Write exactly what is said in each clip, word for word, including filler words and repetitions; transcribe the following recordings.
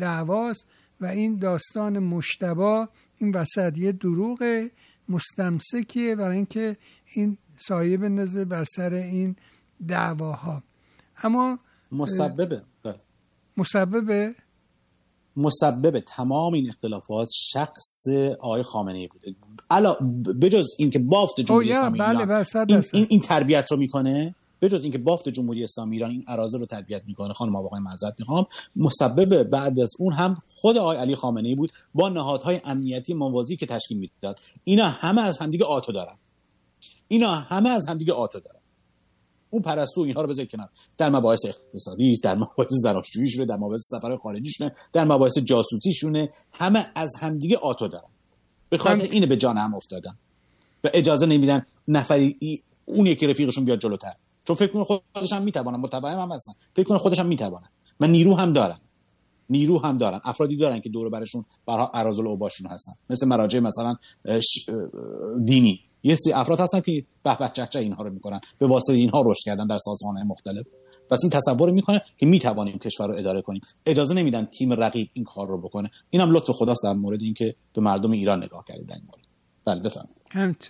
دعواست و این داستان مجتبی این وسط یه دروغ مستمسکیه برای اینکه این سایه بندازه بر سر این دعواها. اما مسببه مسببه مسبب تمام این اختلافات شخص آقای خامنه‌ای بوده. علا بجز اینکه بافت جمهوری اسلامی بله ایران این, این, این تربیت رو میکنه، بجز اینکه بافت جمهوری اسلامی ایران این اراذل رو تربیت میکنه، خانم آقای معذرت میخوام، مسبب بعد از اون هم خود آقای علی خامنه‌ای بود با نهادهای امنیتی موازی که تشکیل میداد. اینا همه از همدیگه آتو دارن. اینا همه از همدیگه آتو دارن. اون پرستو اینها رو بذار کنار، در مباحث اقتصادی، در مباحث زناشوییشونه، در مباحث سفر خارجیشونه، در مباحث جاسوسیشونه، همه از همدیگه آتو دارن. به خاطر اینه به جان هم افتادن و اجازه نمیدن نفری اون یکی رفیقشون بیاد جلوتر، چون فکر کنه خودش هم میتونن، متفاهم هم هستن، فکر کنه خودش هم میتونن و نیرو هم دارن. نیرو هم دارن، افرادی دارن که دور برشون برها اراذل اوباشون هستن، مثل مراجع مثلا دینی. یه سری افراد هستن که به به چه چه اینها رو میکنن، به واسطه اینها رشد کردن در سازمان‌های مختلف. پس این تصور میکنه که میتوانیم کشور رو اداره کنیم، اجازه نمیدن تیم رقیب این کار رو بکنه. اینم لطف خداست در مورد اینکه به مردم ایران نگاه کردید در این مورد. بله بفرمایید.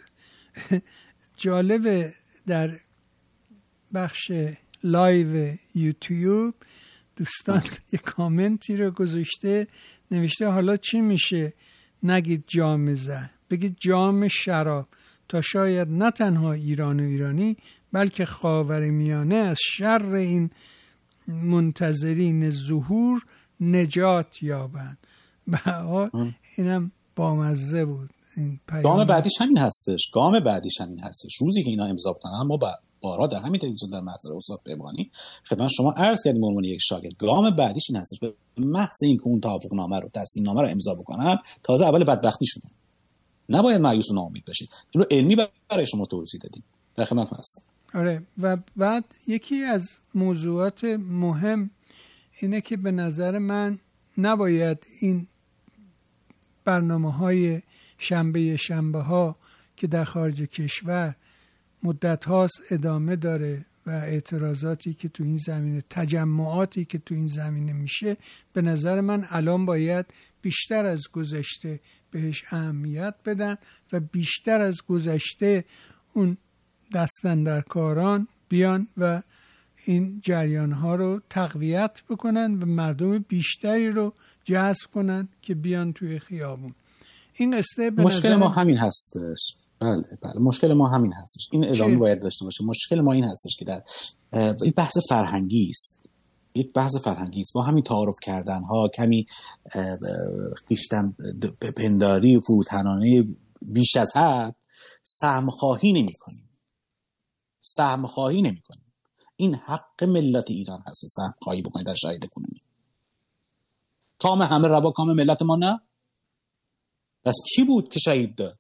جالب در بخش لایو یوتیوب دوستان یه کامنتی رو گذاشته، نوشته حالا چی میشه نگید جام زهر، بگید جام شراب، تا شاید نه تنها ایران و ایرانی بلکه خاورمیانه از شر این منتظرین ظهور نجات یابند. به حال اینم بامزه بود. این گام بعدیش همین هستش، گام بعدیش همین هستش. روزی که اینا امضا کنن، ما با بارها در همین تلویزیون در محضر استاد پیمانی خدمت شما عرض کردیم به عنوان یک شاگرد، گام بعدیش این هستش به محض اینکه اون توافق نامه رو تسلیم نامه رو امضا بکنن، تازه اول بدبختیشونه. نباید مایوس و ناامید بشید. اینو علمی برای شما توضیح دادیم. در خدمتتون هستم. آره و بعد یکی از موضوعات مهم اینه که به نظر من نباید این برنامه‌های شنبه شنبه ها که در خارج کشور مدت هاست ادامه داره و اعتراضاتی که تو این زمینه، تجمعاتی که تو این زمینه میشه، به نظر من الان باید بیشتر از گذشته بهش اهمیت بدن و بیشتر از گذشته اون دستاندرکاران بیان و این جریان ها رو تقویت بکنن و مردم بیشتری رو جذب کنن که بیان توی خیابون. این قصه به مشکل نظر ما همین هستش. بله بله مشکل ما همین هستش. این ادامه باید داشته باشه. مشکل ما این هستش که در این بحث فرهنگی است. یک بحث فرهنگی است. با همین تعارف کردن ها، کمی خویشتن پنداری و فروتنانه بیش از حد سهم خواهی نمی کنیم. سهم خواهی نمی کنیم. این حق ملت ایران هست سهم خواهی بکنید در شرایط کنونی. کام همه روا کام ملت ما نه؟ پس کی بود که شهید داد؟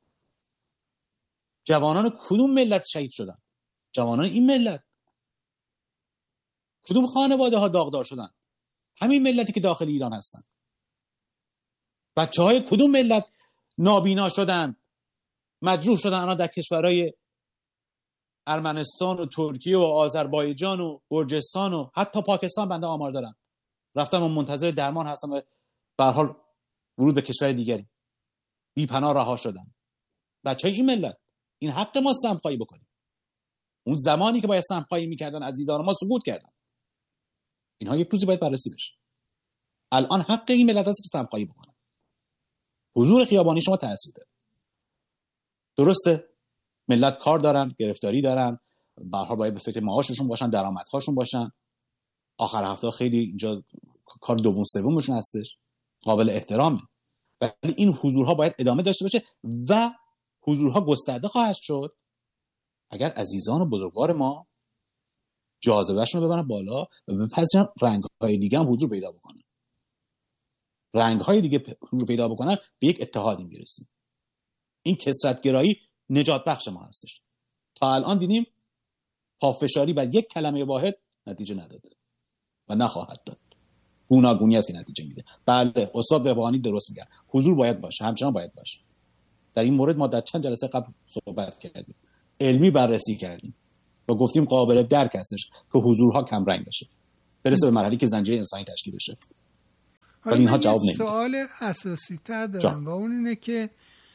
جوانان کدوم ملت شهید شدن؟ جوانان این ملت. کدوم خانواده ها داغدار شدن؟ همین ملتی که داخل ایران هستن. بچه های کدوم ملت نابینا شدن، مجروح شدن، الان در کشورهای ارمنستان و ترکیه و آذربایجان و گرجستان و حتی پاکستان بنده آمار دارم، رفتم و منتظر درمان هستم و به هر حال ورود به کشور دیگری بی پناه رها شدن. بچه های این ملت. این حق ما سمخایی بکنیم. اون زمانی که باید سمخایی میکردن عزیزان ما سقوط کردن. اینها یک روزی باید بررسی بشه. الان حق این ملت هست که سمخایی بکنن. حضور خیابانی شما تأثیر داره. درسته ملت کار دارن، گرفتاری دارن، به هر حال باید به فکر معاششون باشن، درآمدهاشون باشن. آخر هفته خیلی اینجا کار دوم سومشون هستش، قابل احترامه. ولی این حضورها باید ادامه داشته باشه و حضورها گسترده خواهد شد اگر عزیزان و بزرگوار ما جاذبهشون رو ببرن بالا و بپذیرن رنگ‌های دیگه هم حضور پیدا بکنن. رنگ‌های دیگه حضور پیدا بکنن، به یک اتحادی میرسیم. این کثرت‌گرایی نجات بخش ما هستش. تا الان دیدیم پافشاری بر یک کلمه واحد نتیجه نداده و نخواهد داد. گوناگونی است که نتیجه میده. بله استاد بهبهانی درست میگه، حضور باید باشه، همچنان باید باشه. در این مورد ما در چند جلسه قبل صحبت کردیم، علمی بررسی کردیم و گفتیم قابل درک هستش که حضورها کم رنگ بشه، برسه به مرحله که زنجیره انسانی تشکیل بشه. ولی اینها جواب نمیدن. سوال اساسی تر دارم و اون اینه که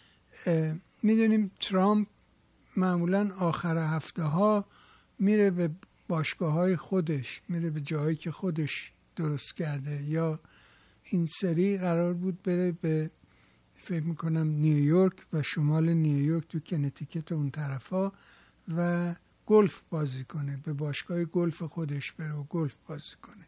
میدونیم ترامپ معمولا آخر هفته ها میره به باشگاه های خودش، میره به جایی که خودش درست کرده، یا این سری قرار بود بره به فکر میکنم نیویورک و شمال نیویورک تو کنتیکت اون طرفا و گلف بازی کنه، به باشگاه گلف خودش بره و گلف بازی کنه.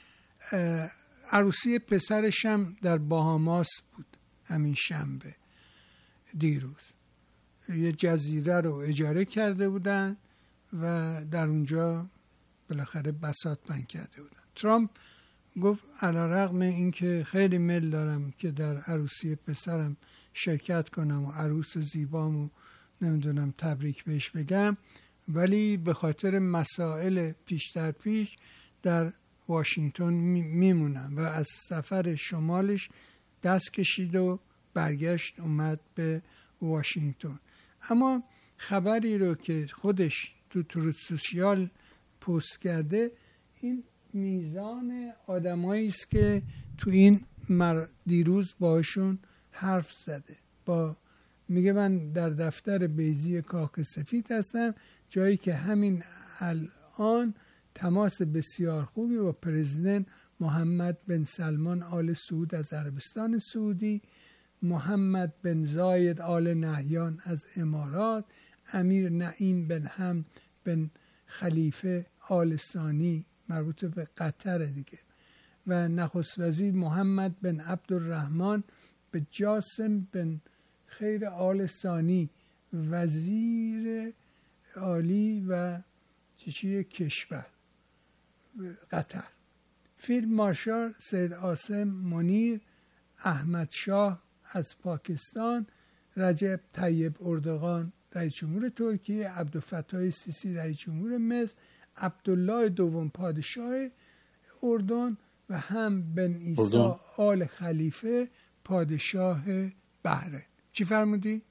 عروسی پسرش هم در باهاماس بود همین شنبه دیروز. یه جزیره رو اجاره کرده بودن و در اونجا بالاخره بساط بند کرده بودن. ترامپ گفت علیرغم این که خیلی میل دارم که در عروسی پسرم شرکت کنم و عروس زیبامو نمیدونم تبریک بهش بگم، ولی به خاطر مسائل پیش در پیش در واشنگتن میمونم و از سفر شمالش دست کشید و برگشت اومد به واشنگتن. اما خبری رو که خودش تو تروت سوشیال پست کرده، این میزان آدمایی است که تو این مر... دیروز باشون حرف زده. با میگه من در دفتر بیضی کاخ سفید هستم، جایی که همین الان تماس بسیار خوبی با پرزیدنت محمد بن سلمان آل سعود از عربستان سعودی، محمد بن زاید آل نهیان از امارات، امیر نعیم بن هم بن خلیفه آل ثانی مربوط به قطر دیگه، و نخست وزیر محمد بن عبدالرحمن به جاسم بن خیر آل ثانی وزیر عالی و چیچی کشور قطر، فیلد مارشال سید عاصم منیر احمد شاه از پاکستان، رجب طیب اردوغان رئیس جمهور ترکیه، عبدالفتاح سیسی رئیس جمهور مصر، عبدالله دوم پادشاه اردن و هم بن عیسی آل خلیفه پادشاه بحرین. چی فرمودی؟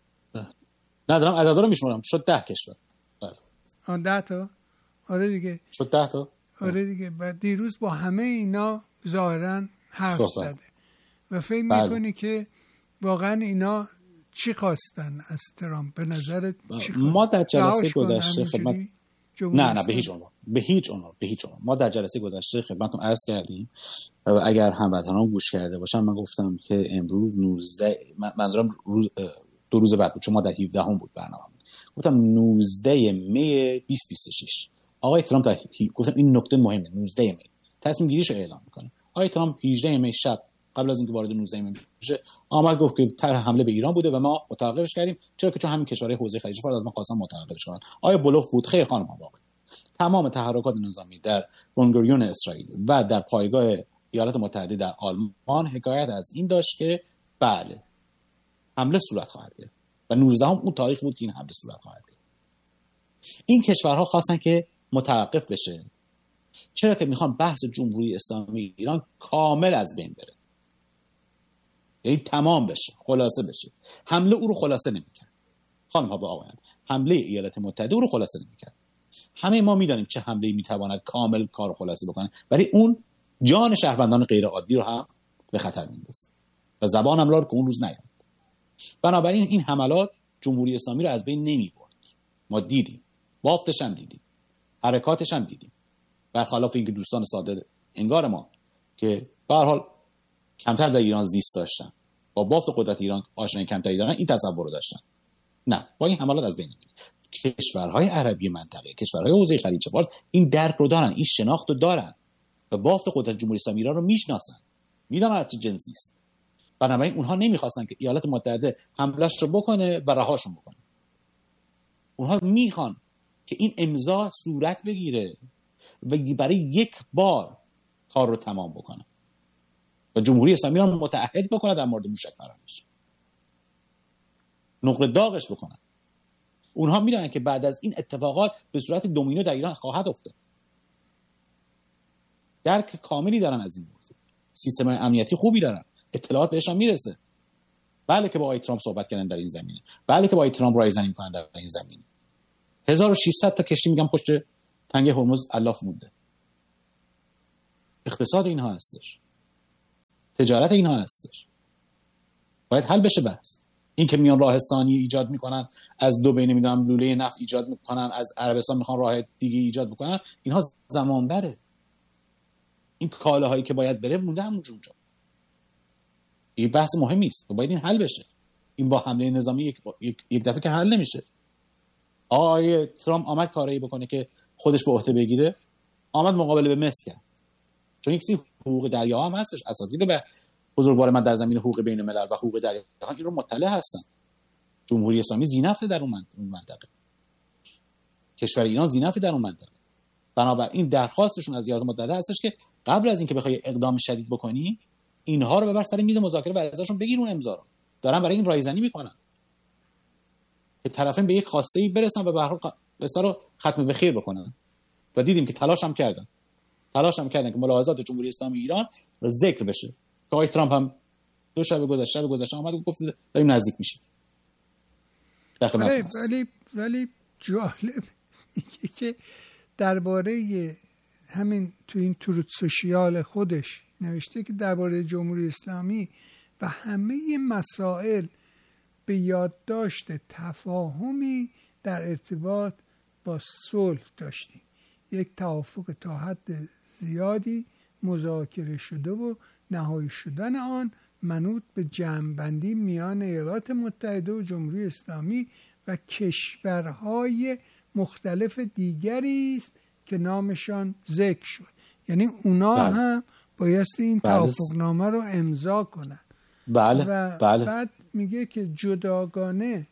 نه دارم عددا رو میشمارم، شد ده کشور. بله. آن ده تا؟ آره دیگه. شد ده تا؟ آره دیگه. و دیروز با همه اینا ظاهرا حرف زده و فکر بله. میکنی که واقعا اینا چی خواستن از ترامپ؟ به نظرت چی خواستن؟ ما در جلسه گذشته خدمت نه نه به هیچ عنوان به هیچ عنوان به هیچ عنوان ما در جلسه گذشته خدمتتون عرض کردیم و اگر هموطنان گوش کرده باشن، من گفتم که امروز نوزده منظورم روز دو روز بعد بود، چون ما در هفده هم بود برنامه، گفتم نوزده می بیست بیست و شش آقای ترامپ در گفتم این نکته مهمه، نوزده می تصمیم گیریشو اعلام میکنه. آقای ترامپ هجده می شب قبل از اینکه وارد نوزده می بشه آمد گفت که طرح حمله به ایران بوده و ما متوقفش کردیم، چرا که چون همین کشورهای حوزه خلیج فارس از ما خواستن متوقفش کنن. آیا بلوف بود؟ خیر خانم ها، واقعا تمام تحرکات نظامی در بنگوریون اسرائیل و در پایگاه ایالات متحده در آلمان حکایت از این داشت که بله حمله صورت خواهد گرفت و نوزده هم اون تاریخ بود که این حمله صورت خواهد گرفت. این کشورها خواستن که متوقف بشه، چرا که میخوان بحث جمهوری اسلامی ایران کامل از بین بره، یعنی تمام بشه، خلاصه بشه. حمله او رو خلاصه نمیکرد خانم ها با آقایان، حمله ایالات متحده او رو خلاصه نمیکرد. همه ما میدانیم چه حمله‌ای میتواند کامل کار رو خلاصه بکنه، ولی اون جان شهروندان غیر عادی رو هم به خطر میندازه و زبان هم لار که اون روز نیاد. بنابراین این حملات جمهوری اسلامی رو از بین نمیبرد. ما دیدیم، بافتش هم دیدیم، حرکاتش هم دیدیم، برخلاف اینکه دوستان ساده انگار ما که به هر حال کمتر در ایران زیست داشتن، با بافت قدرت ایران آشنایی کمتری دارن، این تصور رو داشتن. نه، با این حملات از بین نمیره. کشورهای عربی منطقه، کشورهای حوزه خلیج فارس این درک رو دارن، این شناخت رو دارن و بافت قدرت جمهوری اسلامی ایران رو میشناسن، میدونن از چه جنسی است. بنابراین اونها نمیخواستن که ایالات متحده حملهش رو بکنه و رهاشون بکنه. اونها میخوان که این امضا صورت بگیره و برای یک بار کار رو تمام بکنه و جمهوری اسلامی رو متعهد بکنه در مورد موشک پرورش، نقره داغش بکنه. اونها میدونن که بعد از این اتفاقات به صورت دومینو در ایران خواهد افتاد. درک کاملی دارن از این موضوع، سیستم امنیتی خوبی دارن، اطلاعات بهشون میرسه. بله که با آقای ترامپ صحبت کردن در این زمینه، بله که با آقای ترامپ رایزنی میکنن در این زمینه. هزار و ششصد تا کشتی میگم پشت تنگه هرمز الاف مونده. اقتصاد اینها هستش. تجارت اینها هستش. باید حل بشه بحث. این که میان راه ثانی ایجاد میکنن، از دو بین نمیدونم لوله نفت ایجاد میکنن، از عربستان میخوان راه دیگه ایجاد بکنن، اینها زمان بره. این کالاهایی که باید بره مونده همونجا. این بحث مهمی است و باید این حل بشه. این با حمله نظامی یک, یک،, یک دفعه که حل نمیشه. آقای ترامپ آمد کاری بکنه که خودش به عهده بگیره، آمد مقابله به مصر کرد، چون یک سی حقوق دریا هم هستش. اساتید به بزرگوار من در زمین حقوق بین الملل و حقوق دریا این رو مطلع هستن. جمهوری اسلامی ذی‌نفع در اون منطقه، کشور ایران ذی‌نفع در اون منطقه. بنابراین درخواستشون از ایالات متحده هستش که قبل از اینکه بخوای اقدام شدید بکنی، اینها رو ببر سر میز مذاکره و ازشون بگیر اون امضا رو. دارن برای این رایزنی میکنن که طرفین به یک خواسته ای برسن و به هر حال قصه رو ختم به خیر بکنن. و دیدیم که تلاش هم کردن. تلاش هم کردن که ملاحظات جمهوری اسلامی ایران ذکر بشه. که آقای ترامپ هم دو شب گذشته شب گذشته اومد و گفت داریم نزدیک میشیم. ولی ولی ولی جالب اینه که درباره همین تو این تروت سوشیال خودش نوشته که درباره جمهوری اسلامی و همه مسائل به یادداشت تفاهمی در ارتباط با صلح داشتیم. یک توافق تا حد زیادی مذاکره شده و نهایی شدن آن منوط به جمع‌بندی میان ایالات متحده و جمهوری اسلامی و کشورهای مختلف دیگری است که نامشان ذکر شد. یعنی اونا بله. هم بایستی این بله. توافقنامه رو امضا کنن. بله. و بله. بعد میگه که جداگانه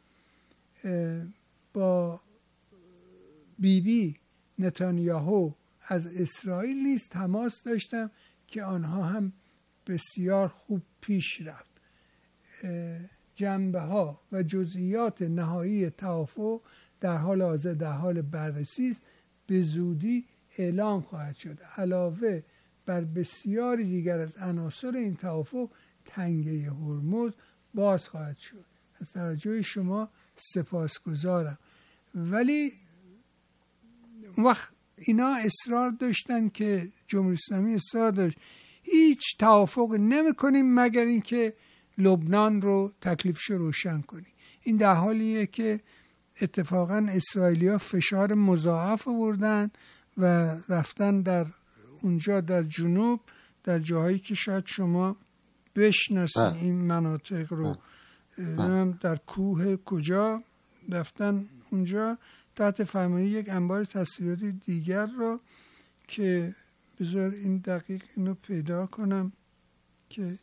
با بیبی بی نتانیاهو از اسرائیل نیز تماس داشتم که آنها هم بسیار خوب پیش رفت. جنبه ها و جزئیات نهایی توافق در حال حاضر در حال بررسی است، به زودی اعلام خواهد شد. علاوه بر بسیاری دیگر از عناصر این توافق تنگه هرمز باز خواهد شد. از توجه شما سپاسگزارم. ولی اون وقت اینا اصرار داشتن که جمهوری اسلامی اصرار داشت هیچ توافق نمی کنیم مگر اینکه لبنان رو تکلیفش روشن کنیم. این در حالیه که اتفاقا اسرائیلیا فشار مضاعف آوردن و رفتن در اونجا در جنوب، در جاهایی که شاید شما بشناسید این مناطق رو، در کوه کجا رفتن اونجا تحت فرمانی یک انبار تسلیحاتی دیگر رو که بذار این دقیق اینو پیدا کنم که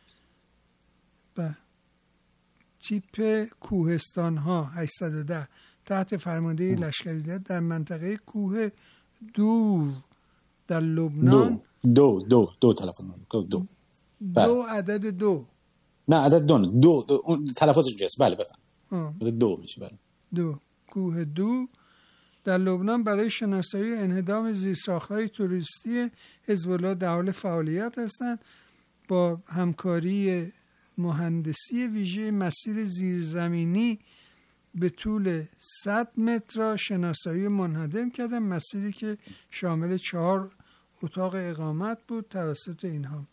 به تیپ کوهستان ها هشتصد و ده تحت فرمانده لشکریه در منطقه کوه دو در لبنان. دو دو دو دو تلفظ دو دو دو عدد دو نه عدد دو دو, دو. اون تلفظش اینجاست. بله بفهم عدد دو میشه. بله دو کوه دو در لبنان برای شناسایی انهدام زیرساخت‌های توریستی حزب الله در حال فعالیت هستند. با همکاری مهندسی ویژه مسیر زیرزمینی به طول صد متر را شناسایی منهدم کردن، مسیری که شامل چهار اتاق اقامت بود توسط اینها.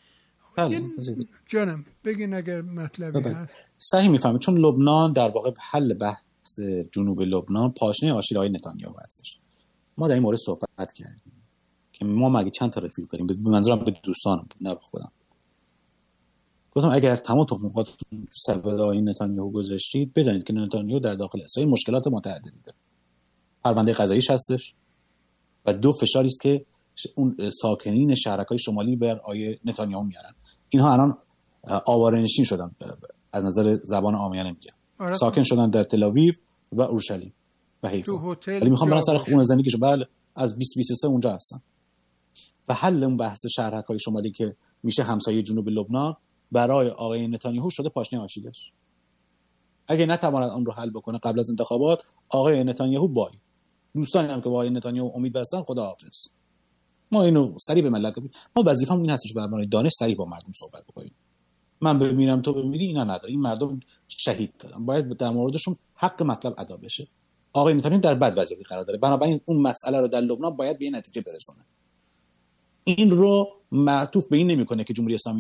جانم بگین اگر مطلبی هست. صحیح میفهمید، چون لبنان در واقع حل بحث جنوب لبنان پاشنه آشیل‌های نتانیاهو هستش. ما در این مورد صحبت کردیم که ما مگه چند تا رفیق داریم، به منظورم به دوستانم نه به خودم. گفتم اگر تمام تخم‌هاتون سبدای نتانیاهو گذاشتید، بدانید که نتانیاهو در داخل اسرائیل مشکلات متعددی داره. پرونده قضاییش هستش و دو فشاری است که اون ساکنین شهرک‌های شمالی بر آیه نتانیاهو میارن. اینها الان آواره‌نشین شدن، از نظر زبان عامیانه میگم ساکن شدن در تل‌آویو و اورشلیم و حیفا، ولی میخوام برن سر خونه زندگیشون. بله از بیست بیست و سه اونجا هستن. و حل اون بحث شهرک‌های شمالی که میشه همسایه جنوب لبنان برای آقای نتانیاهو شده پاشنه آشیلش. اگه نتواند اون رو حل بکنه قبل از انتخابات، آقای نتانیاهو بای دوستانی هم که با آقای نتانیاهو امید بستن خداحافظ. ما اینو سریع به ملت گفتیم. ما وظیفه‌مون این هستش برای دانش سریع با مردم صحبت بکنیم. من بمیرم تو بمیری اینا نداره. این مردم شهید دادن، باید در موردشون حق مطلب ادا بشه. آقای نتانیاهو در بد وضعیتی قرار داره، بنابراین اون مسئله رو در لبنان باید به نتیجه برسونه. این رو معطوف به این نمیکنه که جمهوری اسلامی ایران با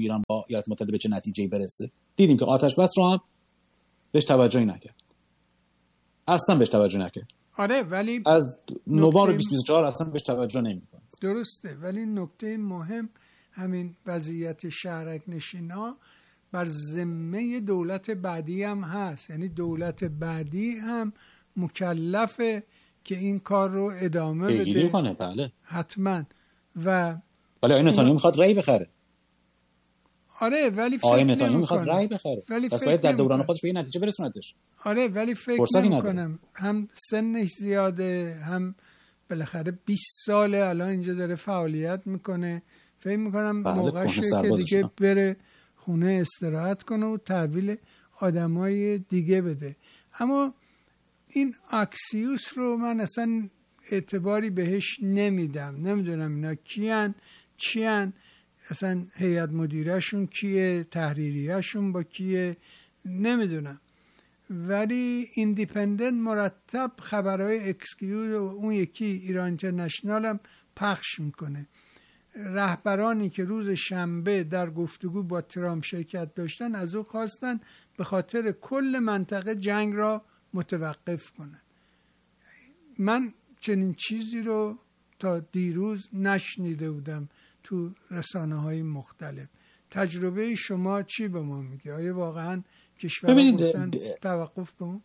ایالات متحده به چه نتیجه‌ای برسه. دیدیم که آتش بس رو هم بهش توجهی نکرد، اصلا بهش توجه نکرد. آره ولی از نوامبر نکته... بیست بیست و چهار اصلا بهش توجه نمی‌کنه. درسته، ولی نکته مهم همین وضعیت شهرک نشینا بر ذمه دولت بعدی هم هست. یعنی دولت بعدی هم مکلفه که این کار رو ادامه بده کنه. بله حتما. و ولی آقای نتانیاهو میخواد رأی بخره. آره ولی آقای فکر نتانیاهو نمی‌کنم میخواد رأی بخره، ولی پس فکر باید در دوران نمی‌کنم. خودش به یه نتیجه برسوندش. آره ولی فکر نمی‌کنم، هم سنش زیاده، هم بالاخره بیست ساله الان اینجا داره فعالیت میکنه. فکر میکنم بله، موقعشه که دیگه بره خونه استراحت کنه و تحویل آدمای دیگه بده. اما این اکسیوس رو من اصلا اعتباری بهش نمیدم. نمیدونم اینا کیان چیان، اصلا هیئت مدیرهشون کیه، تحریریهشون با کیه نمیدونم. ولی ایندیپندنت مرتب خبرهای اکسکیوز و اون یکی ایران اینترنشنال هم پخش میکنه. رهبرانی که روز شنبه در گفتگو با ترامپ شرکت داشتن از او خواستن به خاطر کل منطقه جنگ را متوقف کنن. من چنین چیزی رو تا دیروز نشنیده بودم تو رسانه های مختلف. تجربه شما چی به ما میگه؟ آیا واقعا کشورها گفتن توقف بمون؟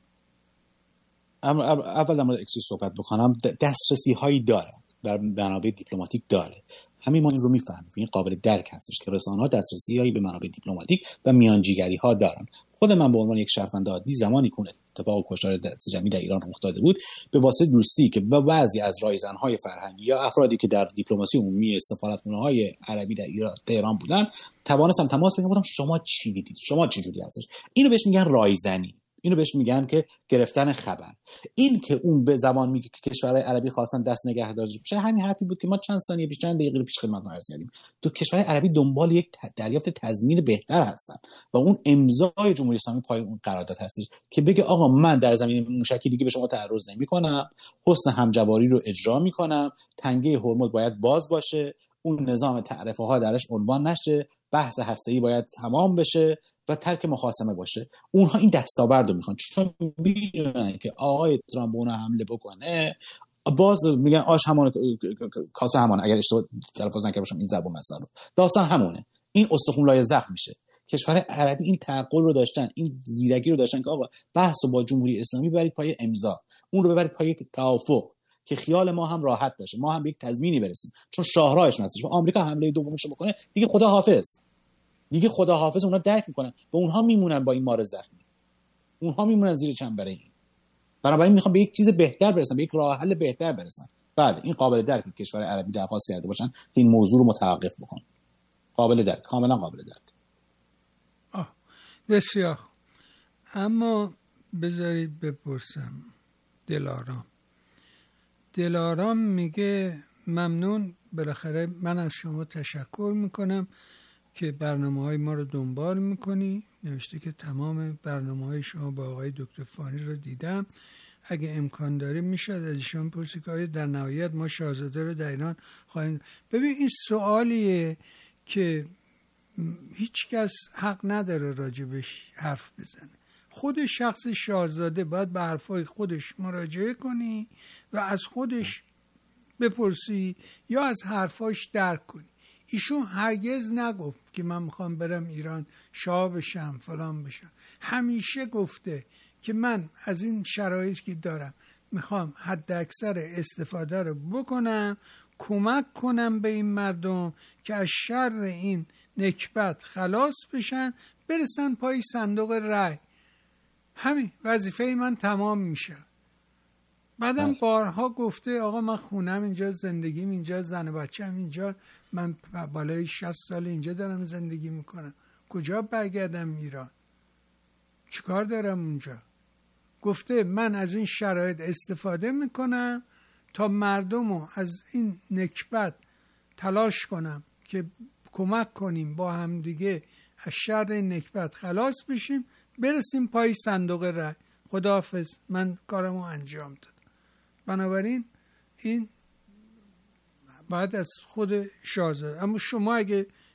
اول در مورد اکسیوس صحبت بکنم. دسترسی هایی داره، بر منابع دیپلماتیک داره، همین ما این رو میفهمیم. این قابل درک هستش که رسانه‌ها دسترسی هایی به منابع دیپلماتیک و میانجیگری ها دارن. خود من به عنوان یک شهروند عادی زمانی که اتفاق کشتار دست جمعی در ایران رخ داده بود، به واسطه دوستی که با بعضی از رایزن‌های فرهنگی یا افرادی که در دیپلماسی عمومی سفارتخانه‌های عربی در ایران تهران بودن توانستم تماس بگیرم. گفتم شما چی دیدید؟ شما چه جوری هستش؟ اینو بهش میگن رایزنی، اینو بهش میگن که گرفتن خبر. این که اون به زبان میگه که کشورهای عربی خواستن دست نگهداری بشه، همین حرفی بود که ما چند ثانیه پیش چند دقیقه پیش خدمتتون عرض کردیم. تو کشورهای عربی دنبال یک دریافت تضمین بهتر هستن و اون امضای جمهوری اسلامی پای اون قرارداد هستش که بگه آقا من در زمین موشکی دیگه به شما تعرض نمی‌کنم، حسن همجواری رو اجرا می‌کنم، تنگه هرمز باید باز باشه، اون نظام تعرفه ها درش عنوان نشه، بحث هسته‌ای باید تمام بشه و ترک مخاصمه باشه. اونها این دستاورد رو میخوان، چون میدونن که آقای ترامپ اونها حمله بکنه باز میگن آش همون کاسه همونه. اگر اشتباه تلفظ نکرده باشم این ضرب المثل رو، داستان همونه. این استخوان لای زخم میشه. کشور عربی این تعقل رو داشتن، این زیرکی رو داشتن که آقا بحث رو با جمهوری اسلامی ببرید پای امضا، اون رو ببرید پای توافق که خیال ما هم راحت باشه، ما هم به یک تضمینی برسیم، چون شاهراهشون هستش. و آمریکا حمله دومش رو بکنه دیگه خدا حافظ، دیگه خدا حافظ. اونا درک میکنن و اونها میمونن با این مار زخمی، اونها میمونن زیر چنبره این. بنابراین میخوام به یک چیز بهتر برسن، به یک راه حل بهتر برسن. بله این قابل درک که کشور عربی درخواست کرده باشن که این موضوع رو متوقف بکنن. قابل درک، کاملا قابل درک. آه بسیار. اما بذارید بپرسم دلارام. دلارام میگه ممنون، بالاخره من از شما تشکر میکنم که برنامه‌های ما رو دنبال میکنی. نوشته که تمام برنامه‌های شما با آقای دکتر فانی رو دیدم. اگه امکان داره میشد از ایشان پرسی که آیا در نهایت ما شاهزاده رو در ایران خواهیم. ببین این سوالیه که هیچ کس حق نداره راجبش حرف بزنه. خود شخص شاهزاده باید به حرفای خودش مراجعه کنی و از خودش بپرسی یا از حرفاش درک کنی. ایشون هرگز نگفت که من میخوام برم ایران شاه بشم فلان بشم. همیشه گفته که من از این شرایطی که دارم میخوام حد اکثر استفاده رو بکنم، کمک کنم به این مردم که از شر این نکبت خلاص بشن، برسن پای صندوق رای. همین وظیفه من تمام میشه. بعدم بارها گفته آقا من خونم اینجا، زندگیم اینجا، زن و بچه‌م اینجا، من بالای شصت سال اینجا دارم زندگی میکنم، کجا برگردم ایران؟ چیکار دارم اونجا؟ گفته من از این شرایط استفاده میکنم تا مردمو از این نکبت تلاش کنم که کمک کنیم با هم دیگه از شر این نکبت خلاص بشیم، برسیم پای صندوق رای. خداحافظ، من کارمو انجام دادم. بنابراین این باید از خود شاهزاده. اما شما اگه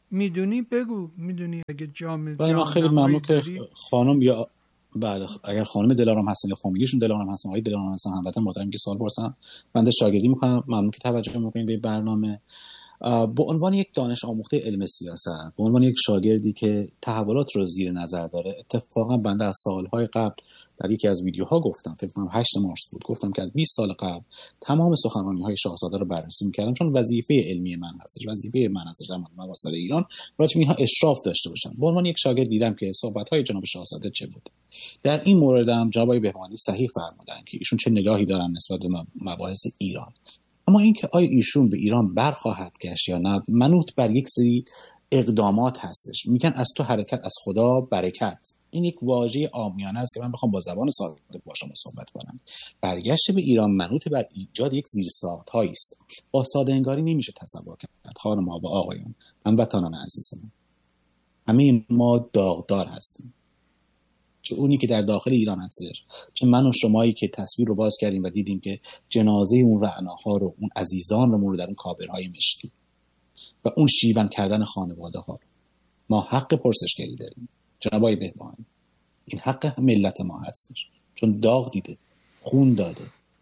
میدونی بگو، میدونی اگه جامعه بله من خیلی ممنون که خانم یا بله اگر خانم دلارام هستن یا فامیلیشون دلارام هستن، آقای دلارام هستن، هموطن محترم که سوال پرسن، بنده شاگردی میکنم. ممنون که توجه میکنین به برنامه. به عنوان یک دانش آموخته علم سیاست، به عنوان یک شاگردی که تحولات رو زیر نظر داره، اتفاقا بنده از سالهای قبل در یکی از ویدیوها گفتم، فکر کنم هشت مارس بود، گفتم که از بیست سال قبل تمام سخنرانی‌های شاهزاده رو بررسی می‌کردم، چون وظیفه علمی من هستش، وظیفه من هستش در مسائل ایران راجع به اینها اشراف داشته باشم. به عنوان یک شاگرد دیدم که صحبت‌های جناب شاهزاده چه بود. در این مورد هم جناب بهبهانی صحیح فرمودن که ایشون چه نگاهی دارن نسبت به مباحث ایران. اما اینکه آیا ایشون به ایران برخواهد گشت یا نه منوط بر یک سری اقدامات هستش. میگن از تو حرکت از خدا برکت. این یک واژه عامیانه است که من بخوام با زبان ساده با شما صحبت کنم. برگشت به ایران منوط بر ایجاد یک زیرساخت‌هایی است. با ساده انگاری نمیشه تصور کرد. خانم‌ها و آقایان، هموطنان عزیزم، همه ما داغدار هستیم. چه اونی که در داخل ایران هستش، چه من و شمایی که تصویر رو باز کردیم و دیدیم که جنازه اون رعناها رو، اون عزیزان رو رو در اون کابرهای مشکی و اون شیون کردن خانواده ها رو. ما حق پرسشگری داریم جناب آقای بهبهانی. این حق ملت ما هستش، چون داغ دیده، خون داده.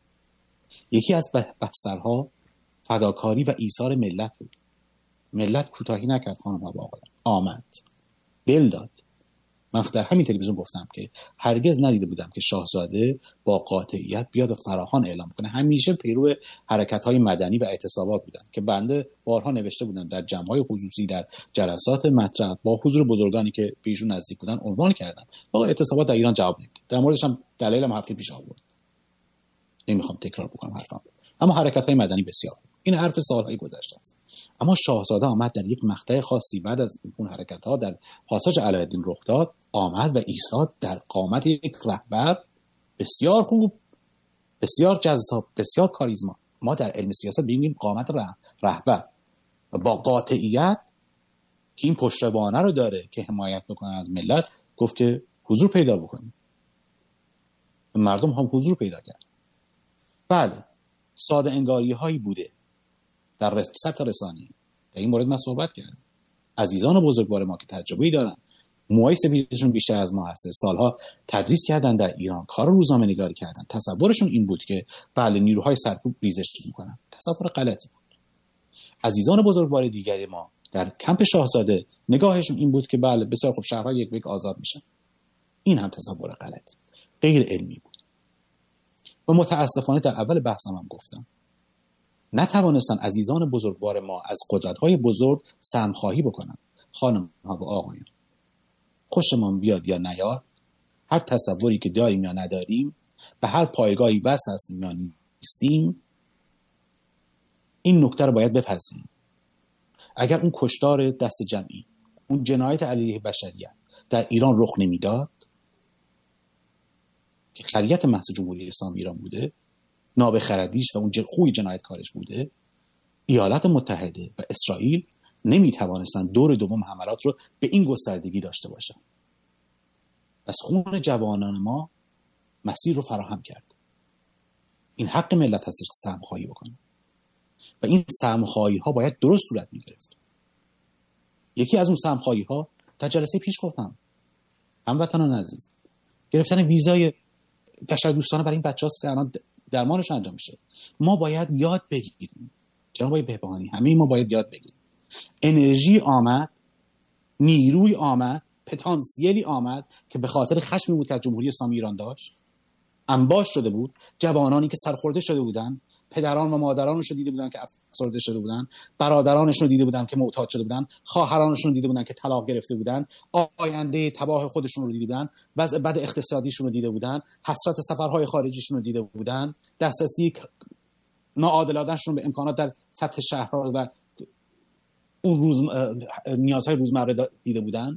یکی از بسترها فداکاری و ایثار ملت بود. ملت کوتاهی نکرد خانم و آقایان، آمد، دل داد. من در همین تلویزیون گفتم که هرگز ندیده بودم که شاهزاده با قاطعیت بیاد و فراخوان اعلام کنه. همیشه پیرو حرکت‌های مدنی و اعتصابات بودن که بنده بارها نوشته بودم در جمع‌های خصوصی، در جلسات مطرح با حضور بزرگانی که به ایشون نزدیک بودن عنوان کردم آقا اعتصابات در ایران جواب نمیده. در موردش هم دلایلم هفته پیش آورد، نمیخوام تکرار بکنم حرفم، اما حرکت‌های مدنی بسیار. این حرف سال‌های گذشته است. اما شاهزاده آمد در یک مقطع خاصی بعد از اون حرکت‌ها در پاساژ علاءالدین رخ داد، آمد و ایستاد در قامت یک رهبر بسیار خوب، بسیار جذاب، بسیار کاریزما. ما در علم سیاست می‌بینیم قامت رهبر با قاطعیت که این پشتوانه رو داره که حمایت بکنه از ملت، گفت که حضور پیدا بکنیم. مردم هم حضور پیدا کرد. بله ساده انگاری هایی بوده در سطح رسانه‌ای. در این مورد من صحبت کردم. عزیزان بزرگوار ما که تجربه‌ای دارن، موهای سفیدشون بیشتر از ما هست، سالها تدریس کردن در ایران، کار روزنامه‌نگاری کردن، تصورشون این بود که بله نیروهای سرکوب ریزش میکنن. تصور غلطی بود. عزیزان بزرگوار دیگری ما در کمپ شاهزاده نگاهشون این بود که بله بسیار خوب شهرها یک به یک آزاد میشن. این هم تصور غلطی، غیر علمی بود. و متاسفانه در اول بحثم هم گفتم نتوانستن عزیزان بزرگوار ما از قدرت‌های بزرگ سهم‌خواهی بکنن. خانم‌ها و آقایان، خوشمان بیاد یا نیاد، هر تصوری که داریم یا نداریم، به هر پایگاهی وصل هستیم یا نیستیم، این نکته رو باید بپذیریم. اگر اون کشتار دست جمعی، اون جنایت علیه بشریت در ایران رخ نمیداد که خریت محض جمهوری اسلامی ایران بوده، نابخردیش و اون خوی جنایتکارش بوده، ایالات متحده و اسرائیل نمیتوانستن دور دوم حملات رو به این گستردگی داشته باشن. از خون جوانان ما مسیر رو فراهم کرد. این حق ملت هستش که سهم‌خواهی بکنه و این سهم‌خواهی ها باید درست صورت میگرفت. یکی از اون سهم‌خواهی ها در جلسه پیش گفتم، هموطنان عزیز، گرفتن ویزای بشردوستانه برای این بچه‌هاست که الان درمانش انجام میشه. ما باید یاد بگیریم جناب آقای بهبهانی، همه ما باید یاد بگیریم. انرژی آمد، نیروی آمد، پتانسیلی آمد که به خاطر خشمی بود که از جمهوری اسلامی ایران داشت انباش شده بود. جوانانی که سرخورده شده بودن، پدران و مادرانش رو دیده بودن که افسرده شده بودن، برادرانش رو دیده بودن که معتاد شده بودن، خواهرانشون رو دیده بودن که طلاق گرفته بودن، آینده تباه خودشون رو دیده بودن، وضع بد اقتصادیشون رو دیده بودن، حسرت سفرهای خارجیشون رو دیده بودن، دسترسی ناعادلانه‌شون به امکانات در سطح شهرها و اون روز نیازهای روزمره دیده بودن.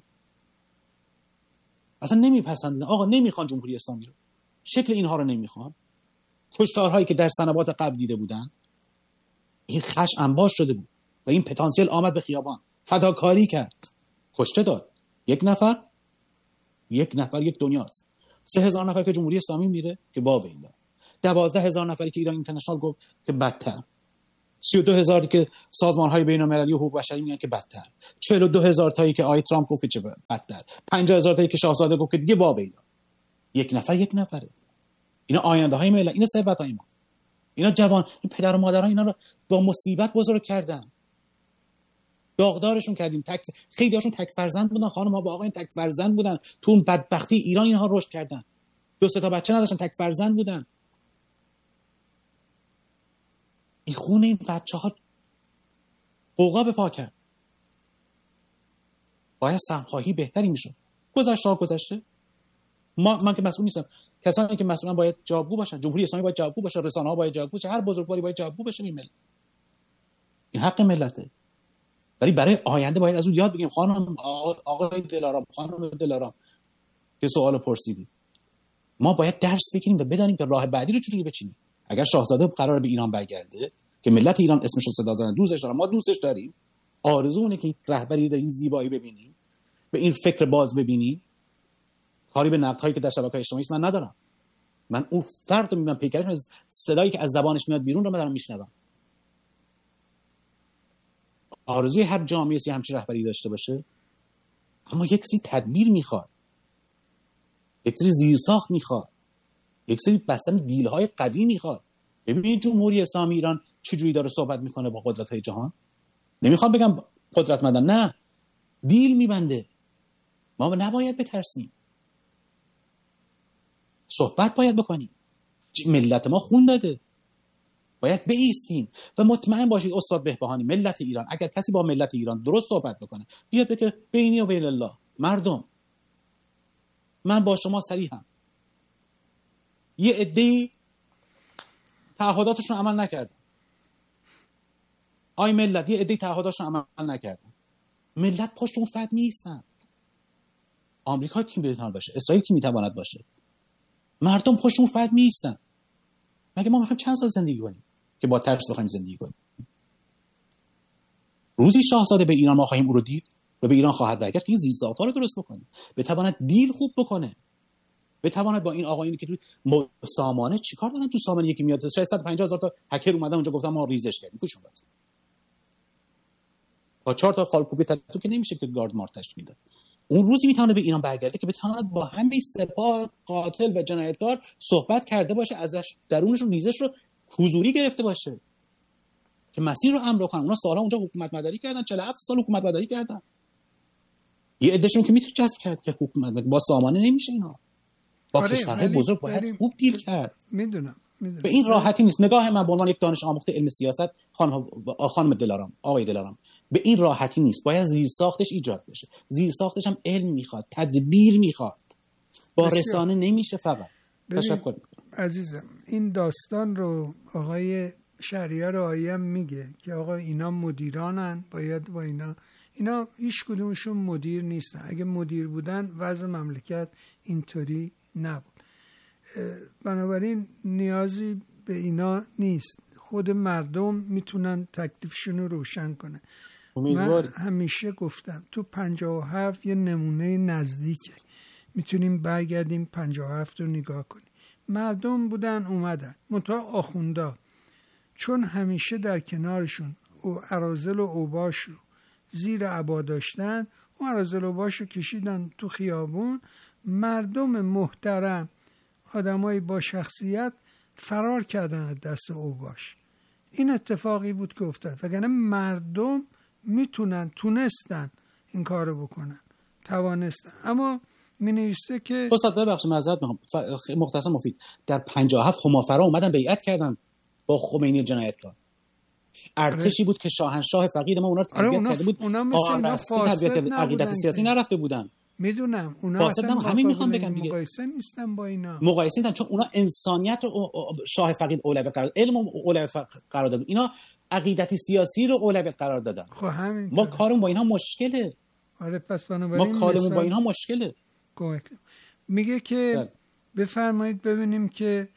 اصلا نمیپسندن. آقا نمیخوان جمهوری اسلامی رو، شکل اینها رو نمیخوان. کشتارهایی که در سنوات قبل دیده بودن، این خشم انباش شده بود و این پتانسیل آمد به خیابان، فداکاری کرد، کشته داد. یک نفر یک نفر یک دنیاست. سه هزار نفر که جمهوری اسلامی میره که واو اینا، دوازده هزار نفری که ایران اینترنشنال گفت که بدتر. سی و دو هزاری که سازمان‌های بین‌المللی حقوق بشری میگن که بدتر، چهل و دو هزار تایی که آقای ترامپ گفت که چه بدتر، پنجاه هزار تایی که شاهزاده گفت که دیگه باب اینا. یک نفر یک نفره. اینا آینده‌های ملت، اینا ثروت‌های ما، اینا جوان، این پدر و مادرها اینا رو با مصیبت بزرگ کردن، داغدارشون کردیم. تک خیلی هاشون تک فرزند بودن، خانم‌ها با آقایون تک فرزند بودن. تو اون بدبختی ایران اینها رشد کردن، دو سه تا بچه نداشتن، تک فرزند بودن. این خون این بچه‌ها قوقا به پا کرد. باید سهم‌خواهی بهتری میشد. گذشته ها گذشته. ما من که مسئول نیستم. کسانی که مسئولن باید جوابگو باشن. جمهوری اسلامی باید جوابگو باشه، رسانه‌ها باید جوابگو باشه، هر بزرگواری باید جوابگو باشه. این ملت، این حق ملته. ولی برای آینده باید از اون یاد بگیریم. خانم آقای دلارام، خانم دلارام که سوال پرسیدی، ما باید درس بگیریم و بدانیم که راه بعدی رو چجوری بچینیم. اگر شاهزاده قراره به ایران برگرده که ملت ایران اسمش رو صدا زدن، دوستش دارن، ما دوستش داریم، آرزوونه که رهبری در این زیبایی ببینیم، به این فکر باز ببینیم. کاری به نقدهایی که در شبکه‌های اجتماعی من ندارم. من اون فرد رو میبینم، پیکرش از صدایی که از زبانش میاد بیرون رو من دارم میشنوم. آرزوی هر جامعه سی همچین رهبری داشته باشه، اما یک سری تدبیر میخواد، یک سری زیرساخت میخواد، یک سری بستن دیل‌های قوی میخواد. ببینید جمهوری اسلامی ایران چجوری داره صحبت میکنه با قدرت‌های جهان. نمیخوام بگم قدرتمندن، نه، دیل میبنده. ما نباید بترسیم، صحبت باید بکنیم. ملت ما خون داده، باید بایستیم و مطمئن باشید استاد بهبهانی، ملت ایران، اگر کسی با ملت ایران درست صحبت بکنه، بیاد بگه بینی و بین الله، مردم، من با شما صریحم، یه عده‌ای تعهداتشون عمل نکردن، آی ملت، یه عده‌ای تعهداتشون عمل نکردن، ملت پشت اون فرد نیستن. آمریکا کی میتواند باشه؟ اسرائیل کی میتواند باشه؟ مردم پشت اون فرد نیستن. مگه ما میخوایم چند سال زندگی کنیم که با ترس بخوایم زندگی کنیم؟ روزی شاهزاده به ایران ما خواهیم او رو دید و به ایران خواهد برگشت که این زیرساخت‌ها رو درست بکنه، بتواند دیل خوب بکنه، بتواند با این آقایونی که تو سامانه چیکار دارن، تو سامانه یکی میاد شاید صد و پنجاه هزار تا هکر اومدن اونجا گفتن ما ریزش کردیم، پوشون بس با چهار تا خالکوبی تو که نمیشه که گارد مارتش میده. اون روزی میتونه به ایران برگرده که بتواند با همین سپاه قاتل و جنایتکار صحبت کرده باشه، ازش درونشون ریزش رو حضوری گرفته باشه که مسیر رو امر کنن. اونا سالها اونجا حکومت مداری کردن، چهل و هفت سال حکومت مداری کردن. یه عدهشون که میتونه جذب کرد که حکومت با سامانه نمیشه، اینا با آره، کشورهای بزرگ باید خوب دیل کرد. میدونم میدونم به این راحتی نیست. نگاه من به عنوان یک دانش آموخته علم سیاست، خانم خانم دلارام، آقای دلارام، به این راحتی نیست. باید زیرساختش ایجاد بشه. زیرساختش هم علم میخواد، تدبیر میخواد، با بسیار. رسانه نمیشه فقط. تشکر میکنم عزیزم. این داستان رو آقای شهریار آیم میگه که آقا اینا مدیرانن، باید با اینا اینا هیچ کدومشون مدیر نیستن. اگه مدیر بودن وضع مملکت اینطوری نبود. بنابراین نیازی به اینا نیست. خود مردم میتونن تکلیفشون رو روشن کنه. من همیشه گفتم تو پنجاه و هفت یه نمونه نزدیکه، میتونیم برگردیم پنجاه و هفت رو نگاه کنیم. مردم بودن اومدن، منتها آخوندا چون همیشه در کنارشون او اراذل و اوباش رو زیر عبا داشتن، اون اراذل و اوباش رو کشیدن تو خیابون. مردم محترم، آدمای با شخصیت فرار کردن از دست اوباش. این اتفاقی بود که افتاد، وگرنه مردم میتونن، تونستن این کارو بکنن، توانستن. اما می نویسته که استاد ببخشید معذرت میخوام، مختصر مفید، در پنجاه و هفت همافرا اومدن بیعت کردن با خمینی جنایتکار. ارتشی بود که شاهنشاه فقید ما اونا رو تربیت کرده بود. اونا مثل اینا فاسد عقیدت سیاسی نرفته بودن. میدونم اونا اصلا همین میخوام بگم دیگه، مقایسه نیستن با اینا، مقایسه نیستن، چون اونا انسانیت رو شاه فقید اولویت قرار داد، علم اولویت قرار داد، اینا عقیدتی سیاسی رو اولویت قرار دادن. خب همین ما کارمون با اینا مشکله. آره پس بنابراین ما کارمون با اینا مشکله. میگه که بفرمایید ببینیم که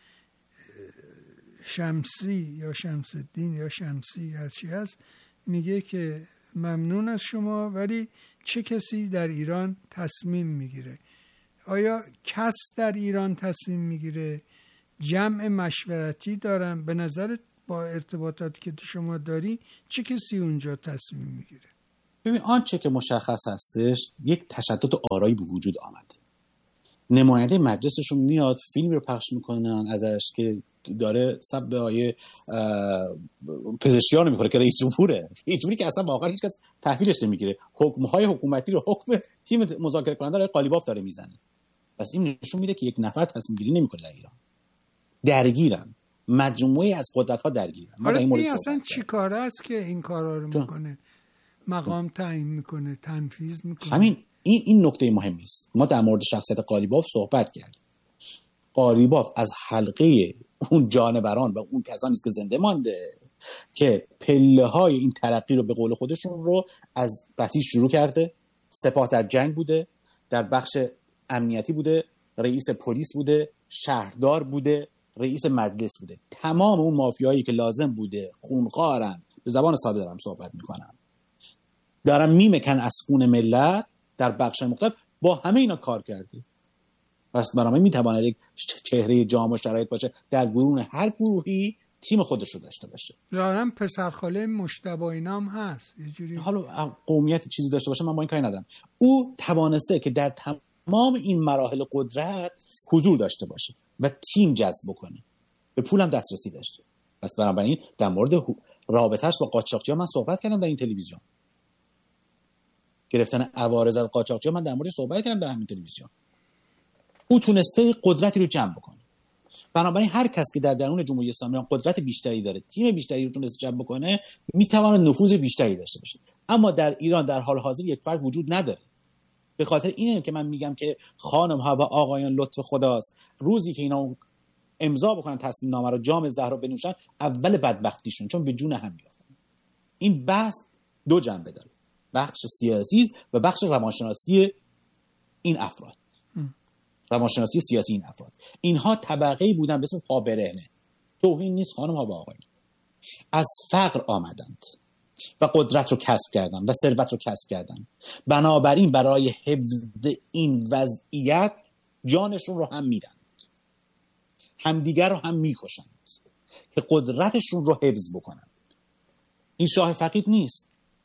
شمسی یا شمس الدین یا شمسی هرچی هست، میگه که ممنون از شما، ولی چه کسی در ایران تصمیم میگیره؟ آیا کس در ایران تصمیم میگیره؟ جمع مشورتی دارن؟ به نظر با ارتباطاتی که شما داری چه کسی اونجا تصمیم میگیره؟ ببین آنچه که مشخص هستش یک تشدد آرایی به وجود آمده. نماینده مجلسشون میاد فیلمی رو پخش میکنن ازش که داره سب به آیه پزشکیان میکنه که رئیس جمهوره، رئیس جمهوری که اصلا واقعا هیچ کس تحویلش نمیگیره، حکم‌های حکومتی رو حکم تیم مذاکره کننده آقای قالیباف داره میزنه. پس این نشون میده که یک نفر تصمیم گیری نمیکنه در ایران. درگیرن، مجموعه از قدرت‌ها درگیرن. ما در این مورد اصلا چی کاره است که این کارا رو میکنه؟ مقام تعیین میکنه، تنفیذ میکنه. همین این این نکته مهمی است. ما در مورد شخصیت قالیباف صحبت کردیم. قالیباف از حلقه اون جانوران و اون کسانی است که زنده مانده که پله‌های این ترقی رو به قول خودشون رو از بسیج شروع کرده. سپاه در جنگ بوده، در بخش امنیتی بوده، رئیس پلیس بوده، شهردار بوده، رئیس مجلس بوده. تمام اون مافیایی که لازم بوده خونخوارن، به زبان ساده دارم صحبت میکنم، دارن میمکن از خون ملت در بخش مختلف، با همه اینا کار کرده. پس برای میتواند یک چهره جامع و شرایط باشه در گروه هر گروهی تیم خودش رو داشته باشه. دارم پسرخاله مجتبی اینام هست یه جوری، حالا قومیت چیزی داشته باشه من با این کاری ندارم. او توانسته که در تمام این مراحل قدرت حضور داشته باشه و تیم جذب بکنه، به پولم دسترسی داشته. پس بنابراین در مورد رابطه‌اش با قاچاقچی‌ها من صحبت کردم در این تلویزیون. گرفتن عوارض از قاچاقچی‌ها من در مورد صحبت کردم در همین تلویزیون. او تونسته قدرتی رو جمع بکنه. بنابراین هر کس که در درون جمهوری اسلامی ایران قدرت بیشتری داره، تیم بیشتری رو تونسته جمع بکنه، میتونه نفوذ بیشتری داشته باشه. اما در ایران در حال حاضر یک فرد وجود نداره. به خاطر اینه که من میگم که خانم ها و آقایان لطف خداست، روزی که اینا امضا بکنن تسلیم نامه رو، جام زهرا بنوشن، اول بدبختیشون، چون به جون هم میافتن. این بحث دو جنبه داره، بخش سیاسی و بخش روانشناسی این افراد. روانشناسی سیاسی این افراد، اینها طبقه‌ای بودن به اسم پابرهنه. توهین نیست خانم ها و آقایان، از فقر آمدند و قدرت رو کسب کردند و ثروت رو کسب کردند. بنابراین برای حفظ این وضعیت جانشون رو هم میدن، همدیگر رو هم میکشند که قدرتشون رو حفظ بکنند. این شاه فقید نیست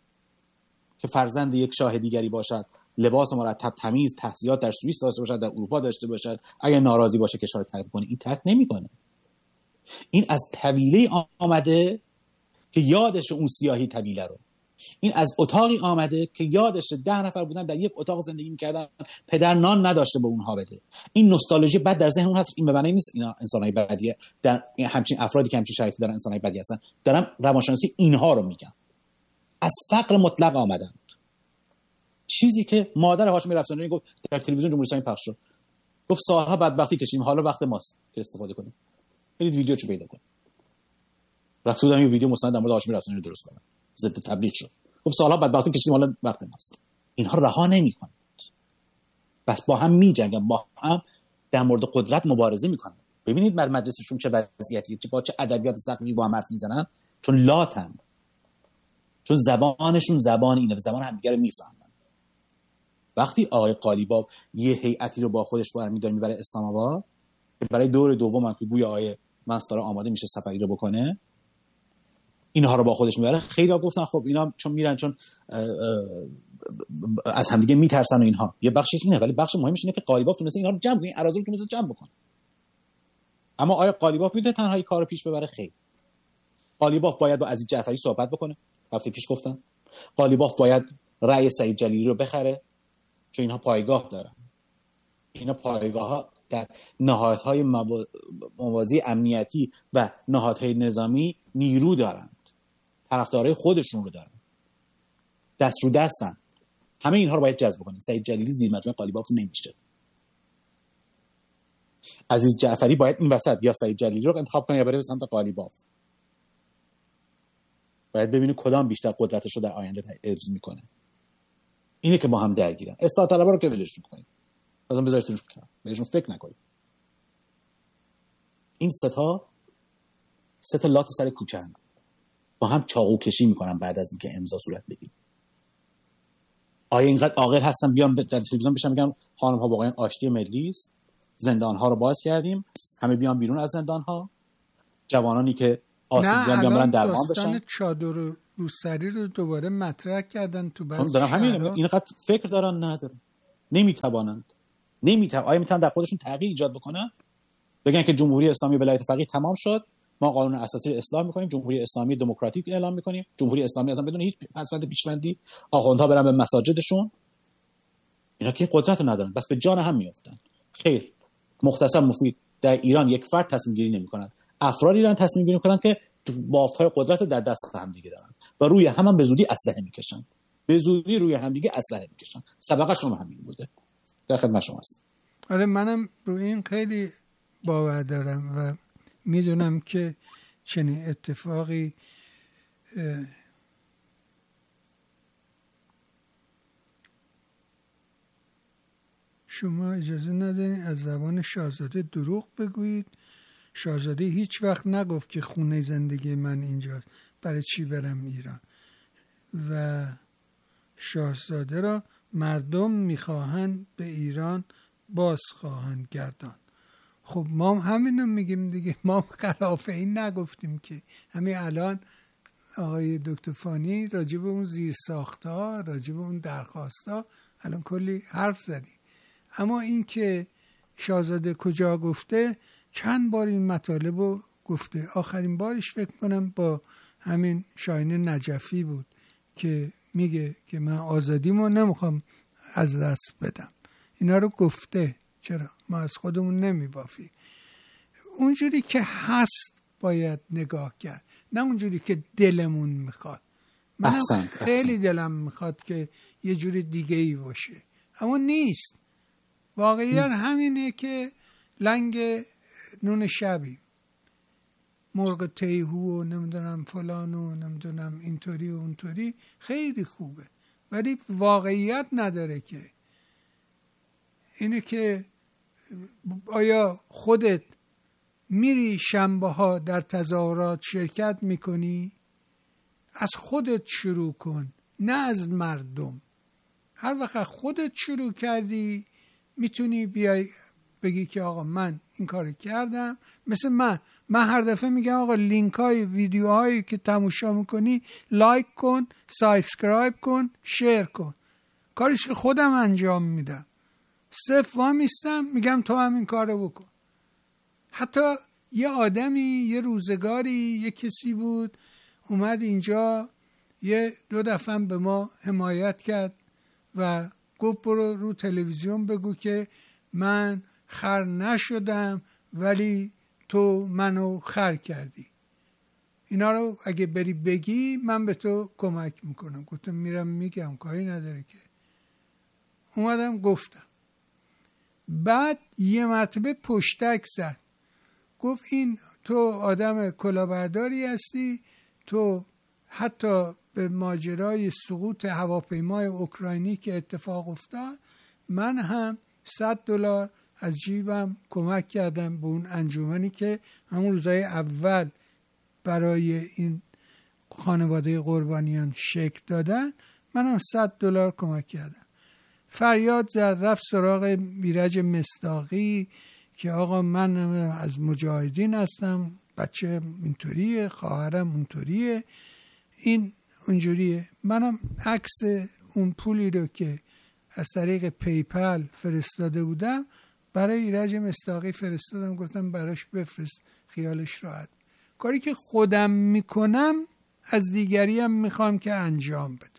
که فرزند یک شاه دیگری باشد، لباس مرتب تمیز، تحصیلات در سوئیس داشته باشد، در اروپا داشته باشد، اگر ناراضی باشه کشور رو ترک کنه. این ترک نمیکنه. این از طویله آمده که یادش اون سیاهی طویله رو، این از اتاقی آمده که یادش ده نفر بودن در یک اتاق زندگی میکردن، پدر نان نداشته به اونها بده. این نوستالژی بعد در ذهن اون هست. این معنی نیست اینا انسانای بدیه، در همچین افرادی که همچین شرایطی دارن انسانای بدی هستن. دارم روانشناسی اینها رو میگم. از فقر مطلق آمدن، چیزی که مادر هاشمی رفسنجانی گفت در تلویزیون جمهوری اسلامی پخش شد. گفت سالها بدبختی کشیدیم، حالا وقت ماست که استفاده کنیم. برید ویدیوچو پیدا کنید. رفتم یه ویدیو مستند در مورد هاشمی رفسنجانی درست کردم، ضد تبلیغ شد. گفت سالها بدبختی کشیدیم، حالا وقت ماست. اینها رها نمی‌کنند. بس با هم می‌جنگن، با هم در مورد قدرت مبارزه می‌کنن. ببینید در مجلسشون چه وضعیتیه، چه با چه ادبیات سقفی با هم حرف می‌زنن، چون لاتن، چون زبانشون زبان اینه، زبان همدیگه رو می‌فهمن. وقتی آقای قالیباف یه هیئتی رو با خودش برمی‌داره میبره اسلام آباد که برای دور دوم هم که گویا آقای منصور آماده میشه سفری رو بکنه، اینها رو با خودش میبره. خیلی‌ها گفتن خب اینا چون میرن چون اه اه از همدیگه میترسن و اینها. یه بخشش اینه، ولی بخش مهمش اینه که قالیباف تونسته اینها رو جمع کنه، اراذل رو تونسته جمع بکنه. اما آقای قالیباف میتونه تنهایی کارو پیش ببره؟ خیر. قالیباف باید با عزیز جعفری صحبت بکنه، هفته پیش گفتن. قالیباف باید رأی سعید جلیلی رو بخره، چون اینها پایگاه دارن. اینا پایگاه ها در نهادهای موازی امنیتی و نهادهای نظامی نیرو دارند، طرفدارای خودشون رو دارن، دست رو دستن. همه اینها رو باید جذب کنن. سعید جلیلی زیر مجموعه قالیباف نمیشه. عزیز جعفری باید این وسط یا سعید جلیلی رو انتخاب کنه یا بره به سمت قالیباف. باید ببینه کدام بیشتر قدرتش رو در آینده حفظ میکنه. اینه که ما هم درگیرن. اصلاح طلبا رو که ولشون کنید، مثلا بذارید روش کنم، بهشون فکر نکنید. این سه تا سه تا لات سر کوچه‌ن، با هم چاقو کشی میکنن بعد از اینکه امضا صورت بگیره. آیا اینقدر عاقل هستن بیان در تلویزیون بشن میگن خانم ها واقعا آشتی ملی است، زندان ها رو باز کردیم، همه بیان بیرون از زندان ها، جوانانی که آسیب دیدن بیان برن درمان بشن. داستان چادر روسری رو دوباره مطرح کردن تو بعضی دارم همین شهرها. اینقدر فکر دارن ندارن، نمیتوانند نمیتوان آیا میتونن در خودشون تغییر ایجاد بکنن؟ بگن که جمهوری اسلامی ولایت فقیه تمام شد، ما قانون اساسی رو اصلاح میکنیم، جمهوری اسلامی دموکراتیک اعلام میکنیم، جمهوری اسلامی اصلا بدون هیچ پسوند پیشوندی آخوندها برن به مساجدشون. اینا که قدرت رو ندارن، بس به جان هم میافتن. خیر، مختصر مفید، در ایران یک فرد تصمیم گیری نمیکنن، افرادی دارن تصمیم گیری میکنن که بافت‌های قدرت رو در دست هم دیگه دارن و روی هم, هم به زودی اسلحه میکشن، به زودی روی هم دیگه اسلحه میکشن. سبقشون همین بوده. در خدمت شما هستم. آره منم روی این خیلی باور دارم و میدونم که چنین اتفاقی شما اجازه ندارید از زبان شاهزاده دروغ بگویید. شاهزاده هیچ وقت نگفت که خونه زندگی من اینجاست، برای چی برم ایران؟ و شاهزاده را مردم میخواهند به ایران باز خواهند گردان. خب ما همین رو میگیم دیگه، ما خلاف این نگفتیم که. همین الان آقای دکتر فانی راجع به اون زیر ساخت‌ها، راجع به اون درخواست‌ها الان کلی حرف زدیم. اما این که شاهزاده کجا گفته، چند بار این مطالب رو گفته. آخرین بارش فکر کنم با همین شاهین نجفی بود که میگه که من آزادیمو نمیخوام از دست بدم. اینا رو گفته. چرا؟ ما از خودمون نمیبافیم. اونجوری که هست باید نگاه کرد، نه اونجوری که دلمون میخواد. من خیلی دلم میخواد که یه جوری دیگه ای باشه، اما نیست. واقعیت همینه که لنگ نون شبی، مرغ تیهو و نمیدونم فلان و نمیدونم اینطوری و اونطوری خیلی خوبه، ولی واقعیت نداره. که اینه که آیا خودت میری شنبه ها در تظاهرات شرکت میکنی؟ از خودت شروع کن، نه از مردم. هر وقت خودت شروع کردی میتونی بیای بگی که آقا من این کار کردم. مثل من من هر دفعه میگم آقا لینک های ویدیوهایی که تماشا میکنی لایک کن، سابسکرایب کن، شیر کن. کارش که خودم انجام میدم، صرف وامیستم میگم تو هم این کارو بکن. حتی یه آدمی یه روزگاری یه کسی بود اومد اینجا یه دو دفعه به ما حمایت کرد و گفت برو رو تلویزیون بگو که من خر نشدم ولی تو منو خر کردی. اینا رو اگه بری بگی من به تو کمک میکنم. گفتم میرم میگم، کاری نداره که. اومدم گفتم. بعد یه مرتبه پشتک زد، گفت این تو آدم کلاهبرداری هستی، تو حتی به ماجرای سقوط هواپیمای اوکراینی که اتفاق افتاد من هم صد دلار از جیبم کمک کردم به اون انجمنی که همون روزای اول برای این خانواده قربانیان شکل دادن، منم صد دلار کمک کردم. فریاد زد، رفت سراغ ایرج مصداقی که آقا من از مجاهدین هستم، بچه اینطوریه، خواهرم اونطوریه، این اونجوریه. منم عکس اون پولی رو که از طریق پیپل فرستاده بودم برای ایرج مصداقی فرستادم، گفتم براش بفرست خیالش راحت. کاری که خودم میکنم از دیگری هم میخوام که انجام بده.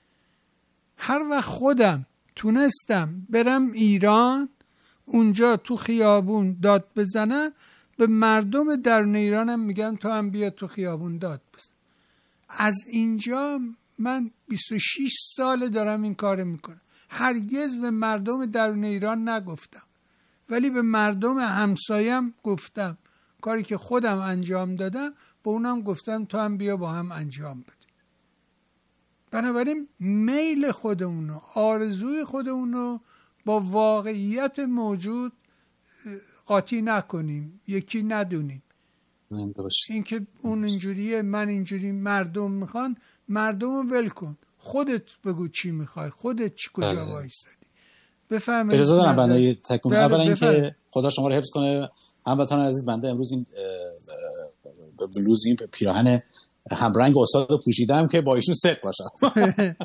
هر وقت خودم تونستم برم ایران، اونجا تو خیابون داد بزنم، به مردم درون ایرانم میگم تو هم بیا تو خیابون داد بزن. از اینجا من بیست و شش سال دارم این کار میکنم. هرگز به مردم درون ایران نگفتم، ولی به مردم همسایم گفتم. کاری که خودم انجام دادم به اونم گفتم تو هم بیا با هم انجام بده. بنابراین میل خودمونو، آرزوی خودمونو با واقعیت موجود قاطی نکنیم، یکی ندونیم. این که اون اینجوریه من اینجوری، مردم میخوان، مردم رو ول کن، خودت بگو چی میخوای، خودت چی کجا وایسادی. بفهمید. اجازه دارم بنده تکمیل. اولا اینکه خدا شما رو حفظ کنه. هموطنان عزیز، بنده امروز این بلوز این پیراهن همرنگ استاد پوشیدم که با ایشون ست باشم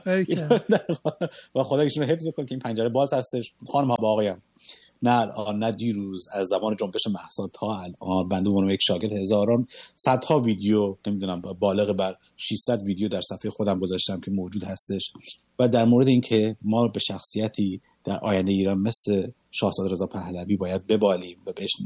و خدا ایشون رو حفظ کنه که این پنجره باز هستش. خانم ها با آقایم، نه الان نه دیروز، از زمان جنبش مهسا تا الان بنده عنوان یک شاگرد هزاران صدها ویدیو، نمیدونم بالغ بر ششصد ویدیو در صفحه خودم گذاشتم که موجود هستش و در مورد این که ما به شخصیتی در آینده ایران مثل شاهزاده رضا پهلوی باید ببالیم و بهش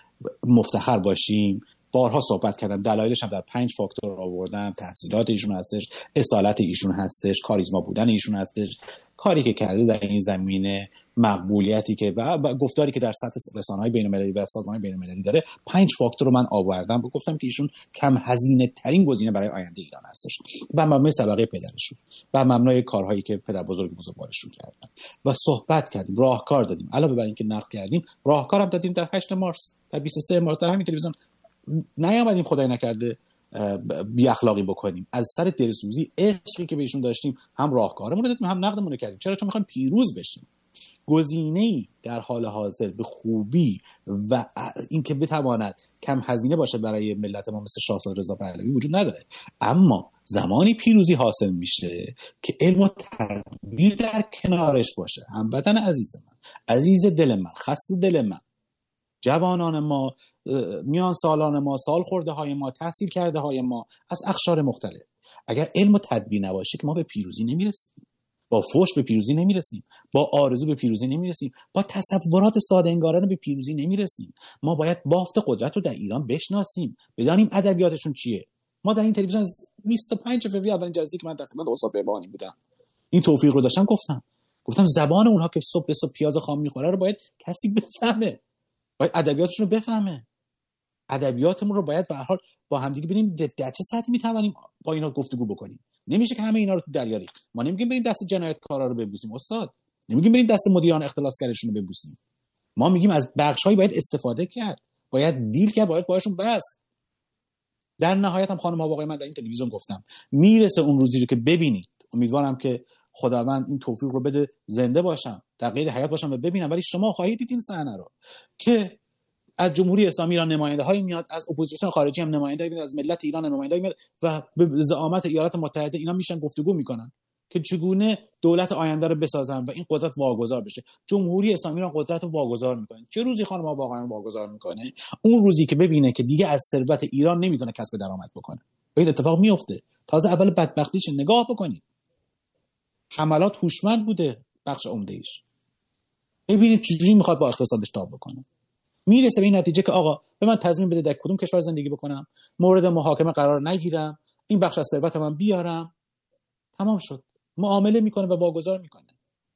مفتخر باشیم بارها صحبت کردم. دلایلش هم در پنج فاکتور آوردم. تحصیلات ایشون هستش، اصالت ایشون هستش، کاریزما بودن ایشون هستش، کاری که کرده در این زمینه، مقبولیتی که و گفتاری که در سطح رسانه‌های بین‌المللی و سازمان‌های بین‌المللی داره. پنج فاکتور رو من آوردم و گفتم که ایشون کم هزینه ترین گزینه برای آینده ایران هستش و مبنای سابقه پدرشون و مبنای کارهایی که پدر بزرگ بزرگوارشون کردن و صحبت کردیم، راهکار دادیم. علاوه بر اینکه نقد کردیم، راهکار هم دادیم. در هشت مارس، در بیست و سه مارس در همین تلویزیون نیامدیم خدای نکرده بی اخلاقی بکنیم. از سر دلسوزی، عشقی که بهشون داشتیم، هم راهکارمون رو دادیم، هم نقدمون رو کردیم. چرا؟ چون می‌خوایم پیروز بشیم. گزینه‌ای در حال حاضر به خوبی و اینکه بتواند کم هزینه باشه برای ملت ما مثل شاهزاده رضا پهلوی وجود نداره. اما زمانی پیروزی حاصل میشه که علم و تدبیر در کنارش باشه. هموطن عزیز من، عزیز دل من، خسته دل من، جوانان ما، میان سالان ما، سال خورده های ما، تحصیل کرده های ما از اقشار مختلف، اگر علم و تدبیر نباشه که ما به پیروزی نمیرسیم. با فحش به پیروزی نمیرسیم، با آرزو به پیروزی نمیرسیم، با تصورات ساده انگارانه به پیروزی نمیرسیم. ما باید بافت قدرت رو در ایران بشناسیم، بدانیم ادبیاتشون چیه. ما در این تلویزیون از بیست و پنج فوریه اولین جلسه‌ای که من در خدمت استاد بهبانی بودم این توفیق رو داشتم، گفتم گفتم زبان اونها که صبح به صبح پیاز خام میخوره رو باید کسی بفهمه، باید ادبیاتشون رو بفهمه. ادبیاتمون رو باید به هر حال با همدیگه ببینیم در چه سطحی میتوانیم با اینا گفتگو بکنیم. نمیشه که همه اینا رو تو دریا ریخت. ما نمیگیم بریم دست جنایتکارا رو ببوسیم استاد، نمیگیم بریم دست مدیران اختلاسگرشون رو ببوسیم. ما میگیم از بخشایی باید استفاده کرد، باید دیل کرد، باید باهاشون بست. در نهایت هم خانم ها و آقای، من در این تلویزیون گفتم میرسه اون روزی رو که ببینید. امیدوارم که خداوند این توفیق رو بده زنده باشم، در قید حیات باشم و ببینم. ولی شما خواهید دید این صحنه رو که از جمهوری اسلامی ایران نماینده‌هایی میاد، از اپوزیسیون خارجی هم نماینده‌ای میاد، از ملت ایران نماینده‌ای میاد و به زعامت ایالات متحده اینا میشن گفتگو میکنن که چگونه دولت آینده رو بسازن و این قدرت واگذار بشه. جمهوری اسلامی ایران قدرت رو واگذار میکنه. چه روزی خانم‌ها واقعا واگذار میکنه؟ اون روزی که ببینه که دیگه از ثروت ایران نمیتونه کسب درآمد بکنه. این اتفاق میفته. تازه اول بدبختیش نگاه بکنید. حملات هوشمند بوده بخش عمده‌ایش. ببینید چجوری میخواد با اقتصادش تاب بکنه. میرسه به این نتیجه که آقا به من تضمین بده در کدوم کشور زندگی بکنم، مورد محاکمه قرار نگیرم، این بخش از ثروت من بیارم، تمام شد. معامله میکنه و واگذار میکنه.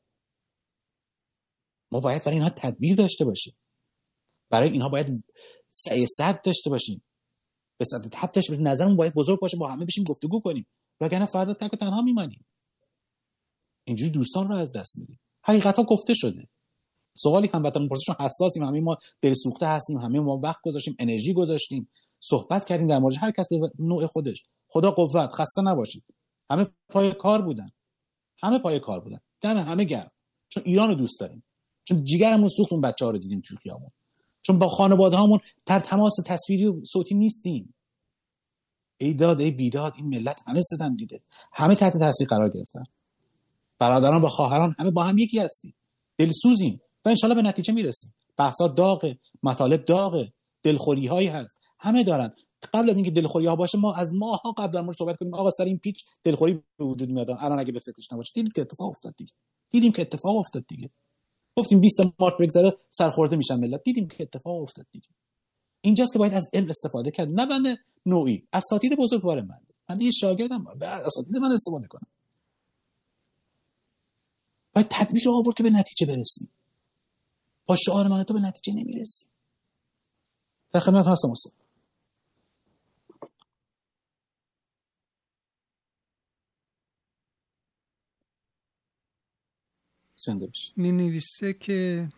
ما باید برای اینها تدبیر داشته باشیم. برای اینها باید سعی صبر داشته باشیم. به صد تپ داشته باشیم. نظرمون باید بزرگ باشه، با همه بشیم گفتگو کنیم. وگرنه فردا تک و تنها میمانیم. اینجوری دوستان رو از دست میدیم. حقیقتا گفته شده. سوالی هم وطن پرسشون حساسیم، همه ما دل سوخته هستیم، همه ما وقت گذاشتیم، انرژی گذاشتیم، صحبت کردیم در مورد هر کس به نوع خودش. خدا قوت، خسته نباشید. همه پای کار بودن. همه پای کار بودن. دم همه گرم. چون ایران رو دوست داریم. چون جیگرمون سوخت اون بچه‌ها رو دیدیم توی خیابون. چون با خانواده‌هامون در تماس تصویری و صوتی نیستیم. ای داد ای بیداد، این ملت همه ستم دیده. همه تحت تاثیر قرار گرفتن. برادران و خواهران همه با هم یکی هستیم. دلسوزیم. و انشالله به نتیجه میرسیم. بحثا داغه، مطالب داغه، دلخوری هایی هست، همه دارن. قبل از اینکه دلخوری ها باشه ما از ماها قبل از صحبت کنیم آقا سر این پیچ دلخوری به وجود میاد. الان اگه به فکرش نباشه دیدید که اتفاق افتاد دیگه. دیدیم که اتفاق افتاد دیگه. گفتیم بیست مارس بگذره سرخورده میشن ملت. دیدیم که اتفاق افتاد دیگه. اینجاست که باید از علم استفاده کرد، نه بنده نوعی. اساتید بزرگوار من، من دیگه شاگردم، بعد اساتید من استفاده کنم. باید تدبیر رو آورد که به نتیجه برسیم. با شعار من تو به نتیجه نمیرسی. در خدمت هستم استاد. می نویسه که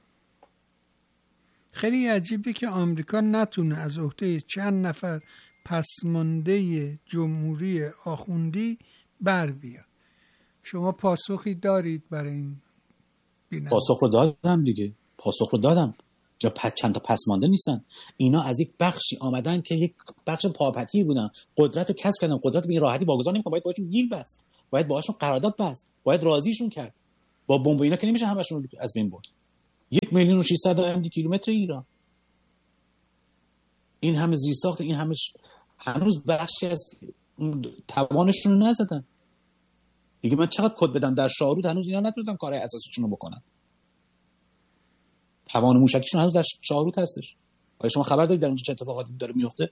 خیلی عجیبه که آمریکا نتونه از عهده چند نفر پسمانده جمهوری آخوندی بر بیاد. شما پاسخی دارید برای این بینم؟ پاسخ رو دادم دیگه. پاسخ رو دادم. یا چند تا پسمانده نیستن. اینا از یک بخشی آمدن که یک بخش پاپتی بودن، قدرت رو کسب کردن، قدرت به این راحتی واگذار نمی‌کنن، باید باهاشون دیل بست، باید باهاشون قرارداد بست، باید راضیشون کرد. با بمب اینا که نمیشه همشون از بین برد. یک میلیون و ششصد کیلومتر ایران، این همه زیرساخت، این همه ش... هنوز بخشی از توانشون رو نزدن دیگه. من چقدر کد بدم در شاهرود، هنوز اینا نتونستن کارهای اساسیشون رو بکنن. توان موشکیشون هنوز در شاهرود هستش. آیا شما خبر دارید در اونجا چه اتفاقاتی داره میفته؟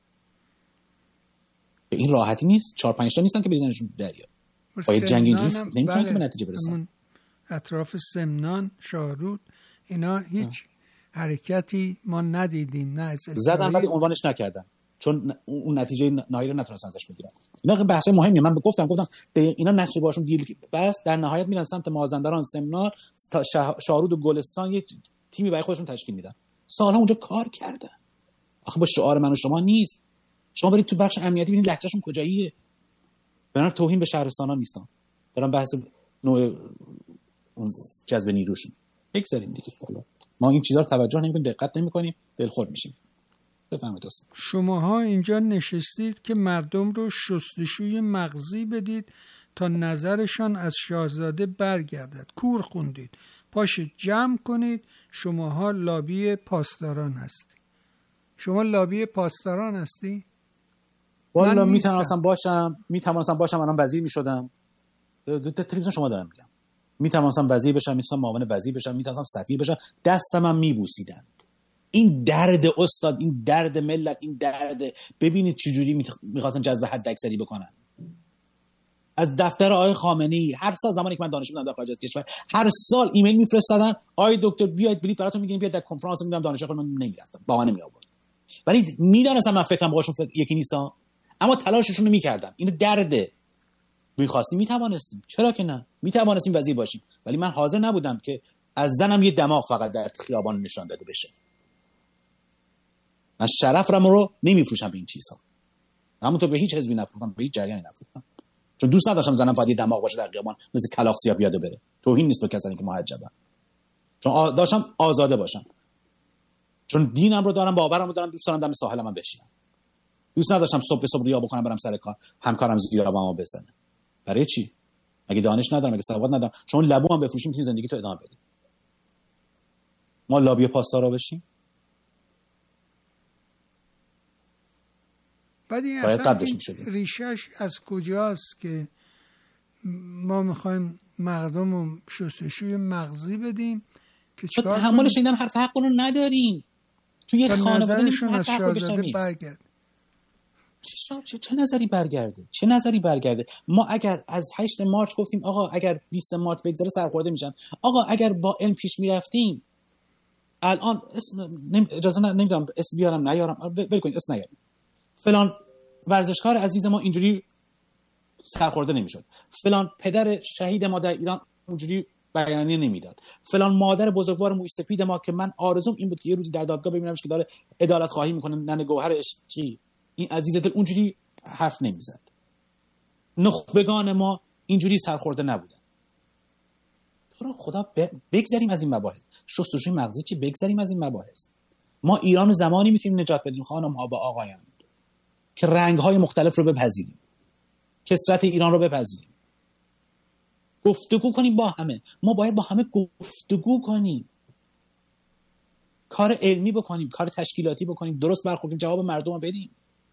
به این راحتی نیست. چهار پنج تا نیستن که بزنشون دریا. باید جنگ اینجوری نمیتونن که به نتیجه برسن. اطراف سمنان، شاهرود، اینا هیچ اه. حرکتی ما ندیدیم، نه از زدن ولی عنوانش نکردن، چون اون نتیجه نهایی رو نتونستن ازش بگیرن. اینا بحث مهمیه. من گفتم گفتم اینا نقشه باشون دیل بس، در نهایت میرن سمت مازندران، سمنان تا شاهرود و گلستان، یک تیمی برای خودشون تشکیل میدن. سالها اونجا کار کردن. آخه با شعار من و شما نیست. شما برید تو بخش امنیتی ببینید لهجهشون کجاییه. برن توهین به شهرستانا نیستن، دارن بحث نوع اون جذب نیروشون. بگذاریم دیگه. ما این چیزا رو توجه نمی‌کنیم، دقت نمی‌کنیم، دلخور میشیم. بفهمید دوست. شماها اینجا نشستید که مردم رو شستشوی مغزی بدید تا نظرشان از شاهزاده برگردد. کور خوندید. پاشید جمع کنید. شماها لابی پاسداران هستی. شما لابی پاسداران هستی؟ والا میتونستم باشم، میتونستم باشم الان وزیر میشدم. تلویزیون شما دارم میگم. میتونستم وزیر بشم، میتونستم معاون وزیر بشم، میتونستم سفیر بشم، دستم هم میبوسیدن. این درد استاد، این درد ملت، این درد ببینید چجوری میخواستن جذب حد اکثری بکنن. از دفتر آقای خامنه‌ای هر سال زمانی که من دانشجو بودم در خارج از کشور، هر سال ایمیل میفرستادن آقای دکتر بیاید بلیط براتون میگیریم، بیاید در کنفرانس میدم. دانشجو خودم نمیرفتم، بهانه می آوردم، ولی میدونستم من فکرم باهاشون یکی نیستم، اما تلاششون رو میکردم. اینو درده. می‌خواستیم میتوانستیم، چرا که نه، میتوانستیم وزیر باشیم، ولی من حاضر نبودم که از زنم یه دماغ فقط در خیابان نشان داده بشه. من شرفم رو نمیفروشم به این چیزها. همونطور به هیچ حزبی نفروختم، به هیچ جریانی نفروختم، چون دوست نداشتم زنم فقط یه دماغ باشه در خیابان مثل کلاغ سیاه بیاد بره. توهین نیست به کسانی که محجبن، چون آ... داشتم آزاده باشم، چون دینم رو دارم، باورم رو دارم، دوست دارم دم ساحل من بشینم. دوست نداشتم صبح به صبح ریا بکنم برم سر کار، همکارم زیر آبمو بزنه. برای چی؟ مگه دانش ندارم؟ مگه سواد ندارم؟ شما لبو هم بفروشیم میتونی زندگی تو ادامه بدی. ما لابی پاسدارا بشیم؟ بعد این اصلا ریشش از کجاست که ما میخوایم مردم رو شستشوی مغزی بدیم که چون تحملش ایندن حرف حق رو نداریم. توی یک خانواده نمیشه حرف حق رو بشنویم. چه, چه, چه نظری برگرده؟ چه نظری برگرده؟ ما اگر از هشت مارچ گفتیم آقا اگر بیست مارچ بگذره سرخورده میشن، آقا اگر با علم پیش میرفتیم الان اسم نم... اجازه نمیدم اسم بیارم نیارم، ول کنید اسم نیارم، فلان ورزشکار عزیز ما اینجوری سرخورده نمیشد، فلان پدر شهید ما در ایران اونجوری بیانیه نمیداد، فلان مادر بزرگوار موی سپید ما که من آرزوم این بود که یه روزی در دادگاه ببینمش که داره عدالت خواهی میکنه، ننه گوهرش چی، این عزیز دل اونجوری حرف نمیزد. نخبگان ما اینجوری سرخورده نبودن. تو رو خدا بگذاریم از این مباحث. شستشوی مغزی چی؟ بگذاریم از این مباحث. ما ایران رو زمانی میتونیم نجات بدیم خانم ها با آقایان که رنگ های مختلف رو بپذیریم، کثرت ایران رو بپذیریم، گفتگو کنیم با همه. ما باید با همه گفتگو کنیم، کار علمی بکنیم، کار تشکیلاتی بکنیم، درست برخوردیم، جواب مردم رو بدیم.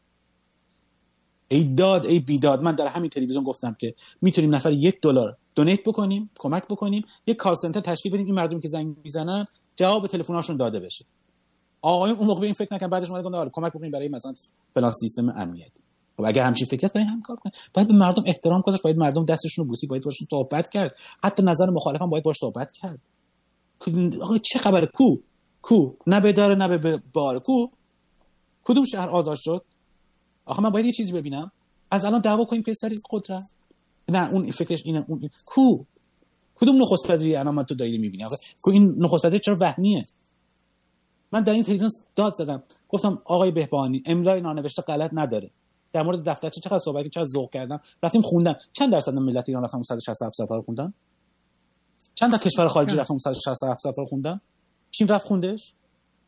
ای داد ای بیداد. من در همین تلویزیون گفتم که میتونیم نفر یک دلار دونیت بکنیم، کمک بکنیم، یک کال سنتر تشکیل بدیم، این مردمی که زنگ میزنن جواب تلفن‌هاشون داده بشه. آقایون اون موقع به این فکر نکردن، بعدش اومدن گفتن کمک بکنیم برای مثلا فلان سیستم امنیتی. خب اگر همچین فکر است باید هم کار کنیم، باید به مردم احترام گذاشت، باید مردم دستشون رو بوسید، باید باشون صحبت کرد، حتی نظر مخالفم باید باش صحبت کرد. آقا چه خبره؟ کو کو نه به داره نه به بار. کو کدوم شهر آزاد شد؟ آخه من باید یه چیزی ببینم. از الان دعوا کنیم که سری قدرت نه اون فکرش اینه اون این. کو کدوم نخست وزیری الان من تو دایره میبینی؟ آخه کو این نخست وزیر چرا وهمیه؟ من در این تلویزیون داد زدم گفتم آقای بهبانی املای نانوشته غلط نداره. در مورد دفترچه چقدر صحبت چقدر ذوق کردم، رفتیم خوندم. چند درصد ملت ایران رفتن صد و شصت و هفت صفحه رو خوندن؟ چند تا کشور خارجی رفتن صد و شصت و هفت صفحه رو خوندن؟ چین رفت خوندش؟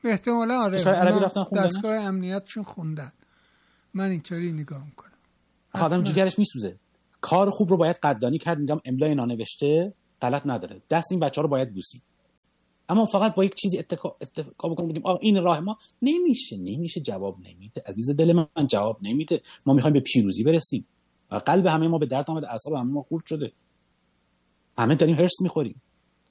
احتمالا آره کشور عربی رفتن خوندن، دستگاه امنیتشون خوندن. من اینطوری نگاه میکنم. آدم جیگرش میسوزه. کار خوب رو باید قدردانی کرد. میگم املای نانوشته غلط نداره، دست این بچه‌ها رو باید بوسید. اما فقط با یک چیزی اتکا اتکا بکنیم بگیم آقا این راه ما نمیشه، نمیشه، جواب نمیده. عزیز دل من جواب نمیده. ما میخوایم به پیروزی برسیم. قلب همه ما به درد اومده، اعصاب همه ما خورد شده. همه داریم هرس میخوریم.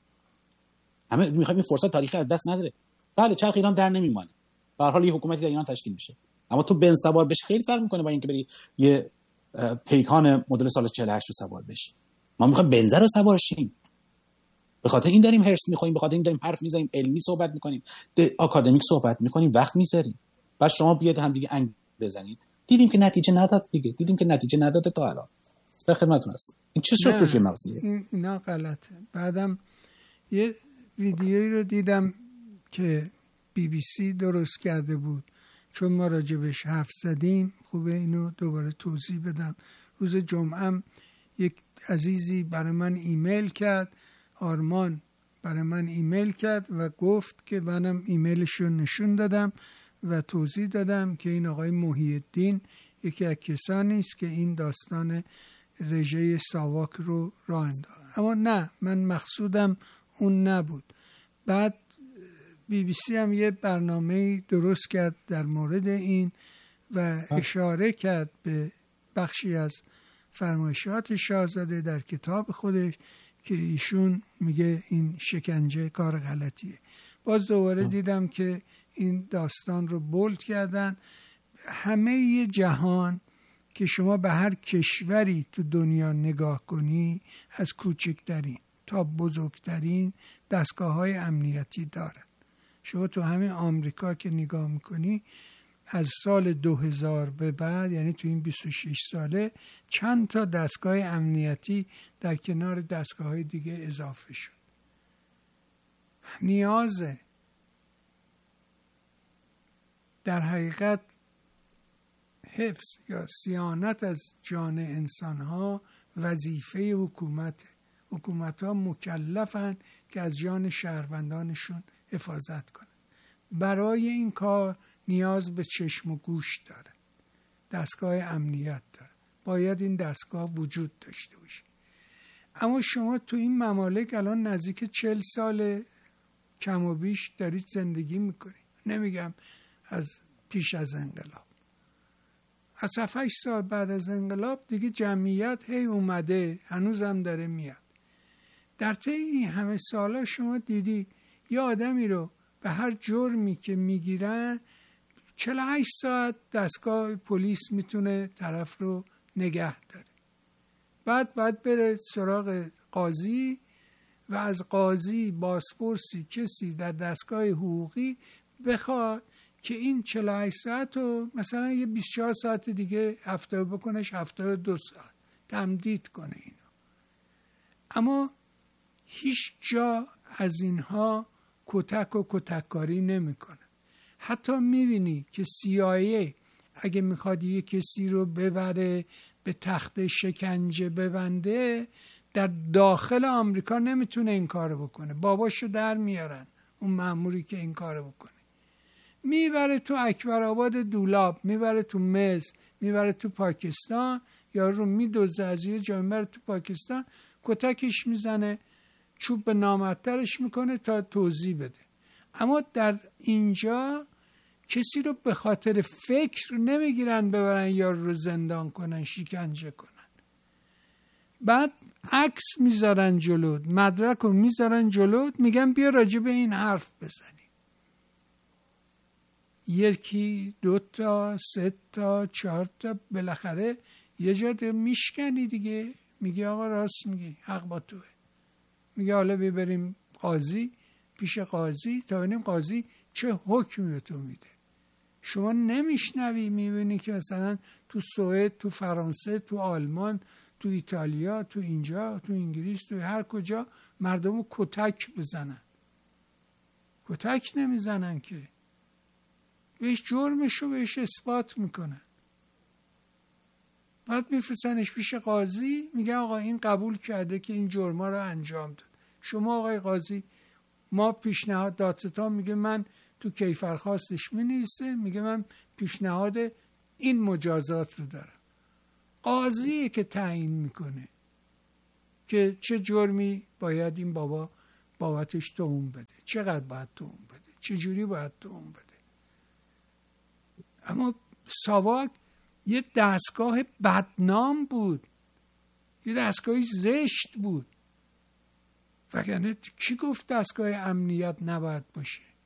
همه میخوایم این فرصت تاریخی از دست نداره. بله چرخ ایران در نمیمانه. به هر حال یه حکومتی در ایران تشکیل میشه. اما تو بن سوار بشی خیلی فرق میکنه با اینکه بری یه پیکان مدل سال چهل و هشت رو سوار بشی. ما میخوایم بنزر رو سوار شیم. به خاطر این داریم هرس میخوریم، به خاطر این داریم حرف میزنیم، علمی صحبت میکنیم، آکادمیک صحبت میکنیم، وقت میذاریم. بعد شما بیاید هم دیگه انگ بزنید. دیدیم که نتیجه نداد دیگه. دیدیم که نتیجه نداده تا الان. در خدمتتون هستم. این چه شفتوشی مغزیه؟ این اینا غلطه. بعدم یه ویدیویی رو دیدم که بی بی سی درست کرده بود، چون ما راجبش حرف زدیم. خوبه اینو دوباره توضیح بدم. روز جمعه یک عزیزی برای من ایمیل کرد، آرمان برای من ایمیل کرد و گفت که منم ایمیلش رو نشون دادم و توضیح دادم که این آقای محی الدین یکی از کسانی است که این داستان رژه ساواک رو راه انداخت. اما نه، من مقصودم اون نبود. بعد بی بی سی هم یه برنامه درست کرد در مورد این و اشاره کرد به بخشی از فرمایشات شاهزاده در کتاب خودش که ایشون میگه این شکنجه کار غلطیه. باز دوباره دیدم که این داستان رو بولد کردن. همه ی جهان که شما به هر کشوری تو دنیا نگاه کنی، از کوچکترین تا بزرگترین دستگاه های امنیتی دارن. شما تو همین آمریکا که نگاه میکنی از سال دو هزار به بعد، یعنی تو این بیست و شش ساله، چند تا دستگاه امنیتی در کنار دستگاه های دیگه اضافه شد. نیازه. در حقیقت حفظ یا صیانت از جان انسانها وظیفه حکومته. حکومت ها مکلفن که از جان شهروندانشون حفاظت کنن. برای این کار نیاز به چشم و گوش داره، دستگاه امنیت داره. باید این دستگاه وجود داشته باشه. اما شما تو این ممالک الان نزدیک چهل سال کم و بیش دارید زندگی میکنید. نمیگم از پیش از انقلاب، از هفت هشت سال بعد از انقلاب دیگه جمعیت هی اومده، هنوزم داره میاد. در طی این همه سالا شما دیدی یه آدمی رو به هر جرمی که میگیرن چهل و هشت ساعت دستگاه پلیس میتونه طرف رو نگه داره. بعد بعد بره سراغ قاضی و از قاضی بازپرسی کسی در دستگاه حقوقی بخواد که این چهل و هشت ساعت رو مثلا یه بیست و چهار ساعت دیگه هفتاد بکنش هفتاد و دو ساعت تمدید کنه اینو. اما هیچ جا از اینها کتک و کتککاری نمی کنه. حتی میبینی که سی آی ای اگه میخواد یه کسی رو ببره به تخت شکنجه ببنده، در داخل آمریکا نمیتونه این کارو بکنه. باباشو در میارن اون مأموری که این کارو بکنه، میبره تو اکبرآباد دولاب، میبره تو مصر، میبره تو پاکستان، یا رو میدوزه از یه جا میبره تو پاکستان، کتکش میزنه، چوب به نامحترش میکنه تا توضیح بده. اما در اینجا کسی رو به خاطر فکر نمیگیرن ببرن یا رو زندان کنن، شکنجه کنن. بعد عکس میذارن جلوت، مدرک رو میذارن جلوت، میگن بیا راجع به این حرف بزنی. یکی دو تا سه تا چهار تا بالاخره یه جا میشکنی دیگه، میگی آقا راست میگی، حق با توه. میگه حالا ببریم قاضی، پیش قاضی تا ببینیم قاضی چه حکمی به تو میده. شما نمیشنوی، میبینی که مثلا تو سوئد، تو فرانسه، تو آلمان، تو ایتالیا، تو اینجا، تو انگلیس، تو هر کجا مردمو کتک بزنن. کتک نمیزنن که، بهش جرمشو بهش اثبات میکنن. بعد میفرستنش پیش قاضی، میگه آقا این قبول کرده که این جرما رو انجام داد. شما آقای قاضی، ما پیشنهاد دادستان میگه من تو کیفرخواستش می‌نویسه، میگه من پیشنهاد این مجازات رو دارم. قاضیه که تعیین میکنه که چه جرمی باید این بابا بابتش توهم بده، چقدر باید توهم بده، چه جوری باید توهم بده. اما ساواک یه دستگاه بدنام بود، یه دستگاه زشت بود. وگرنه کی گفت دستگاه امنیت نباید باشه؟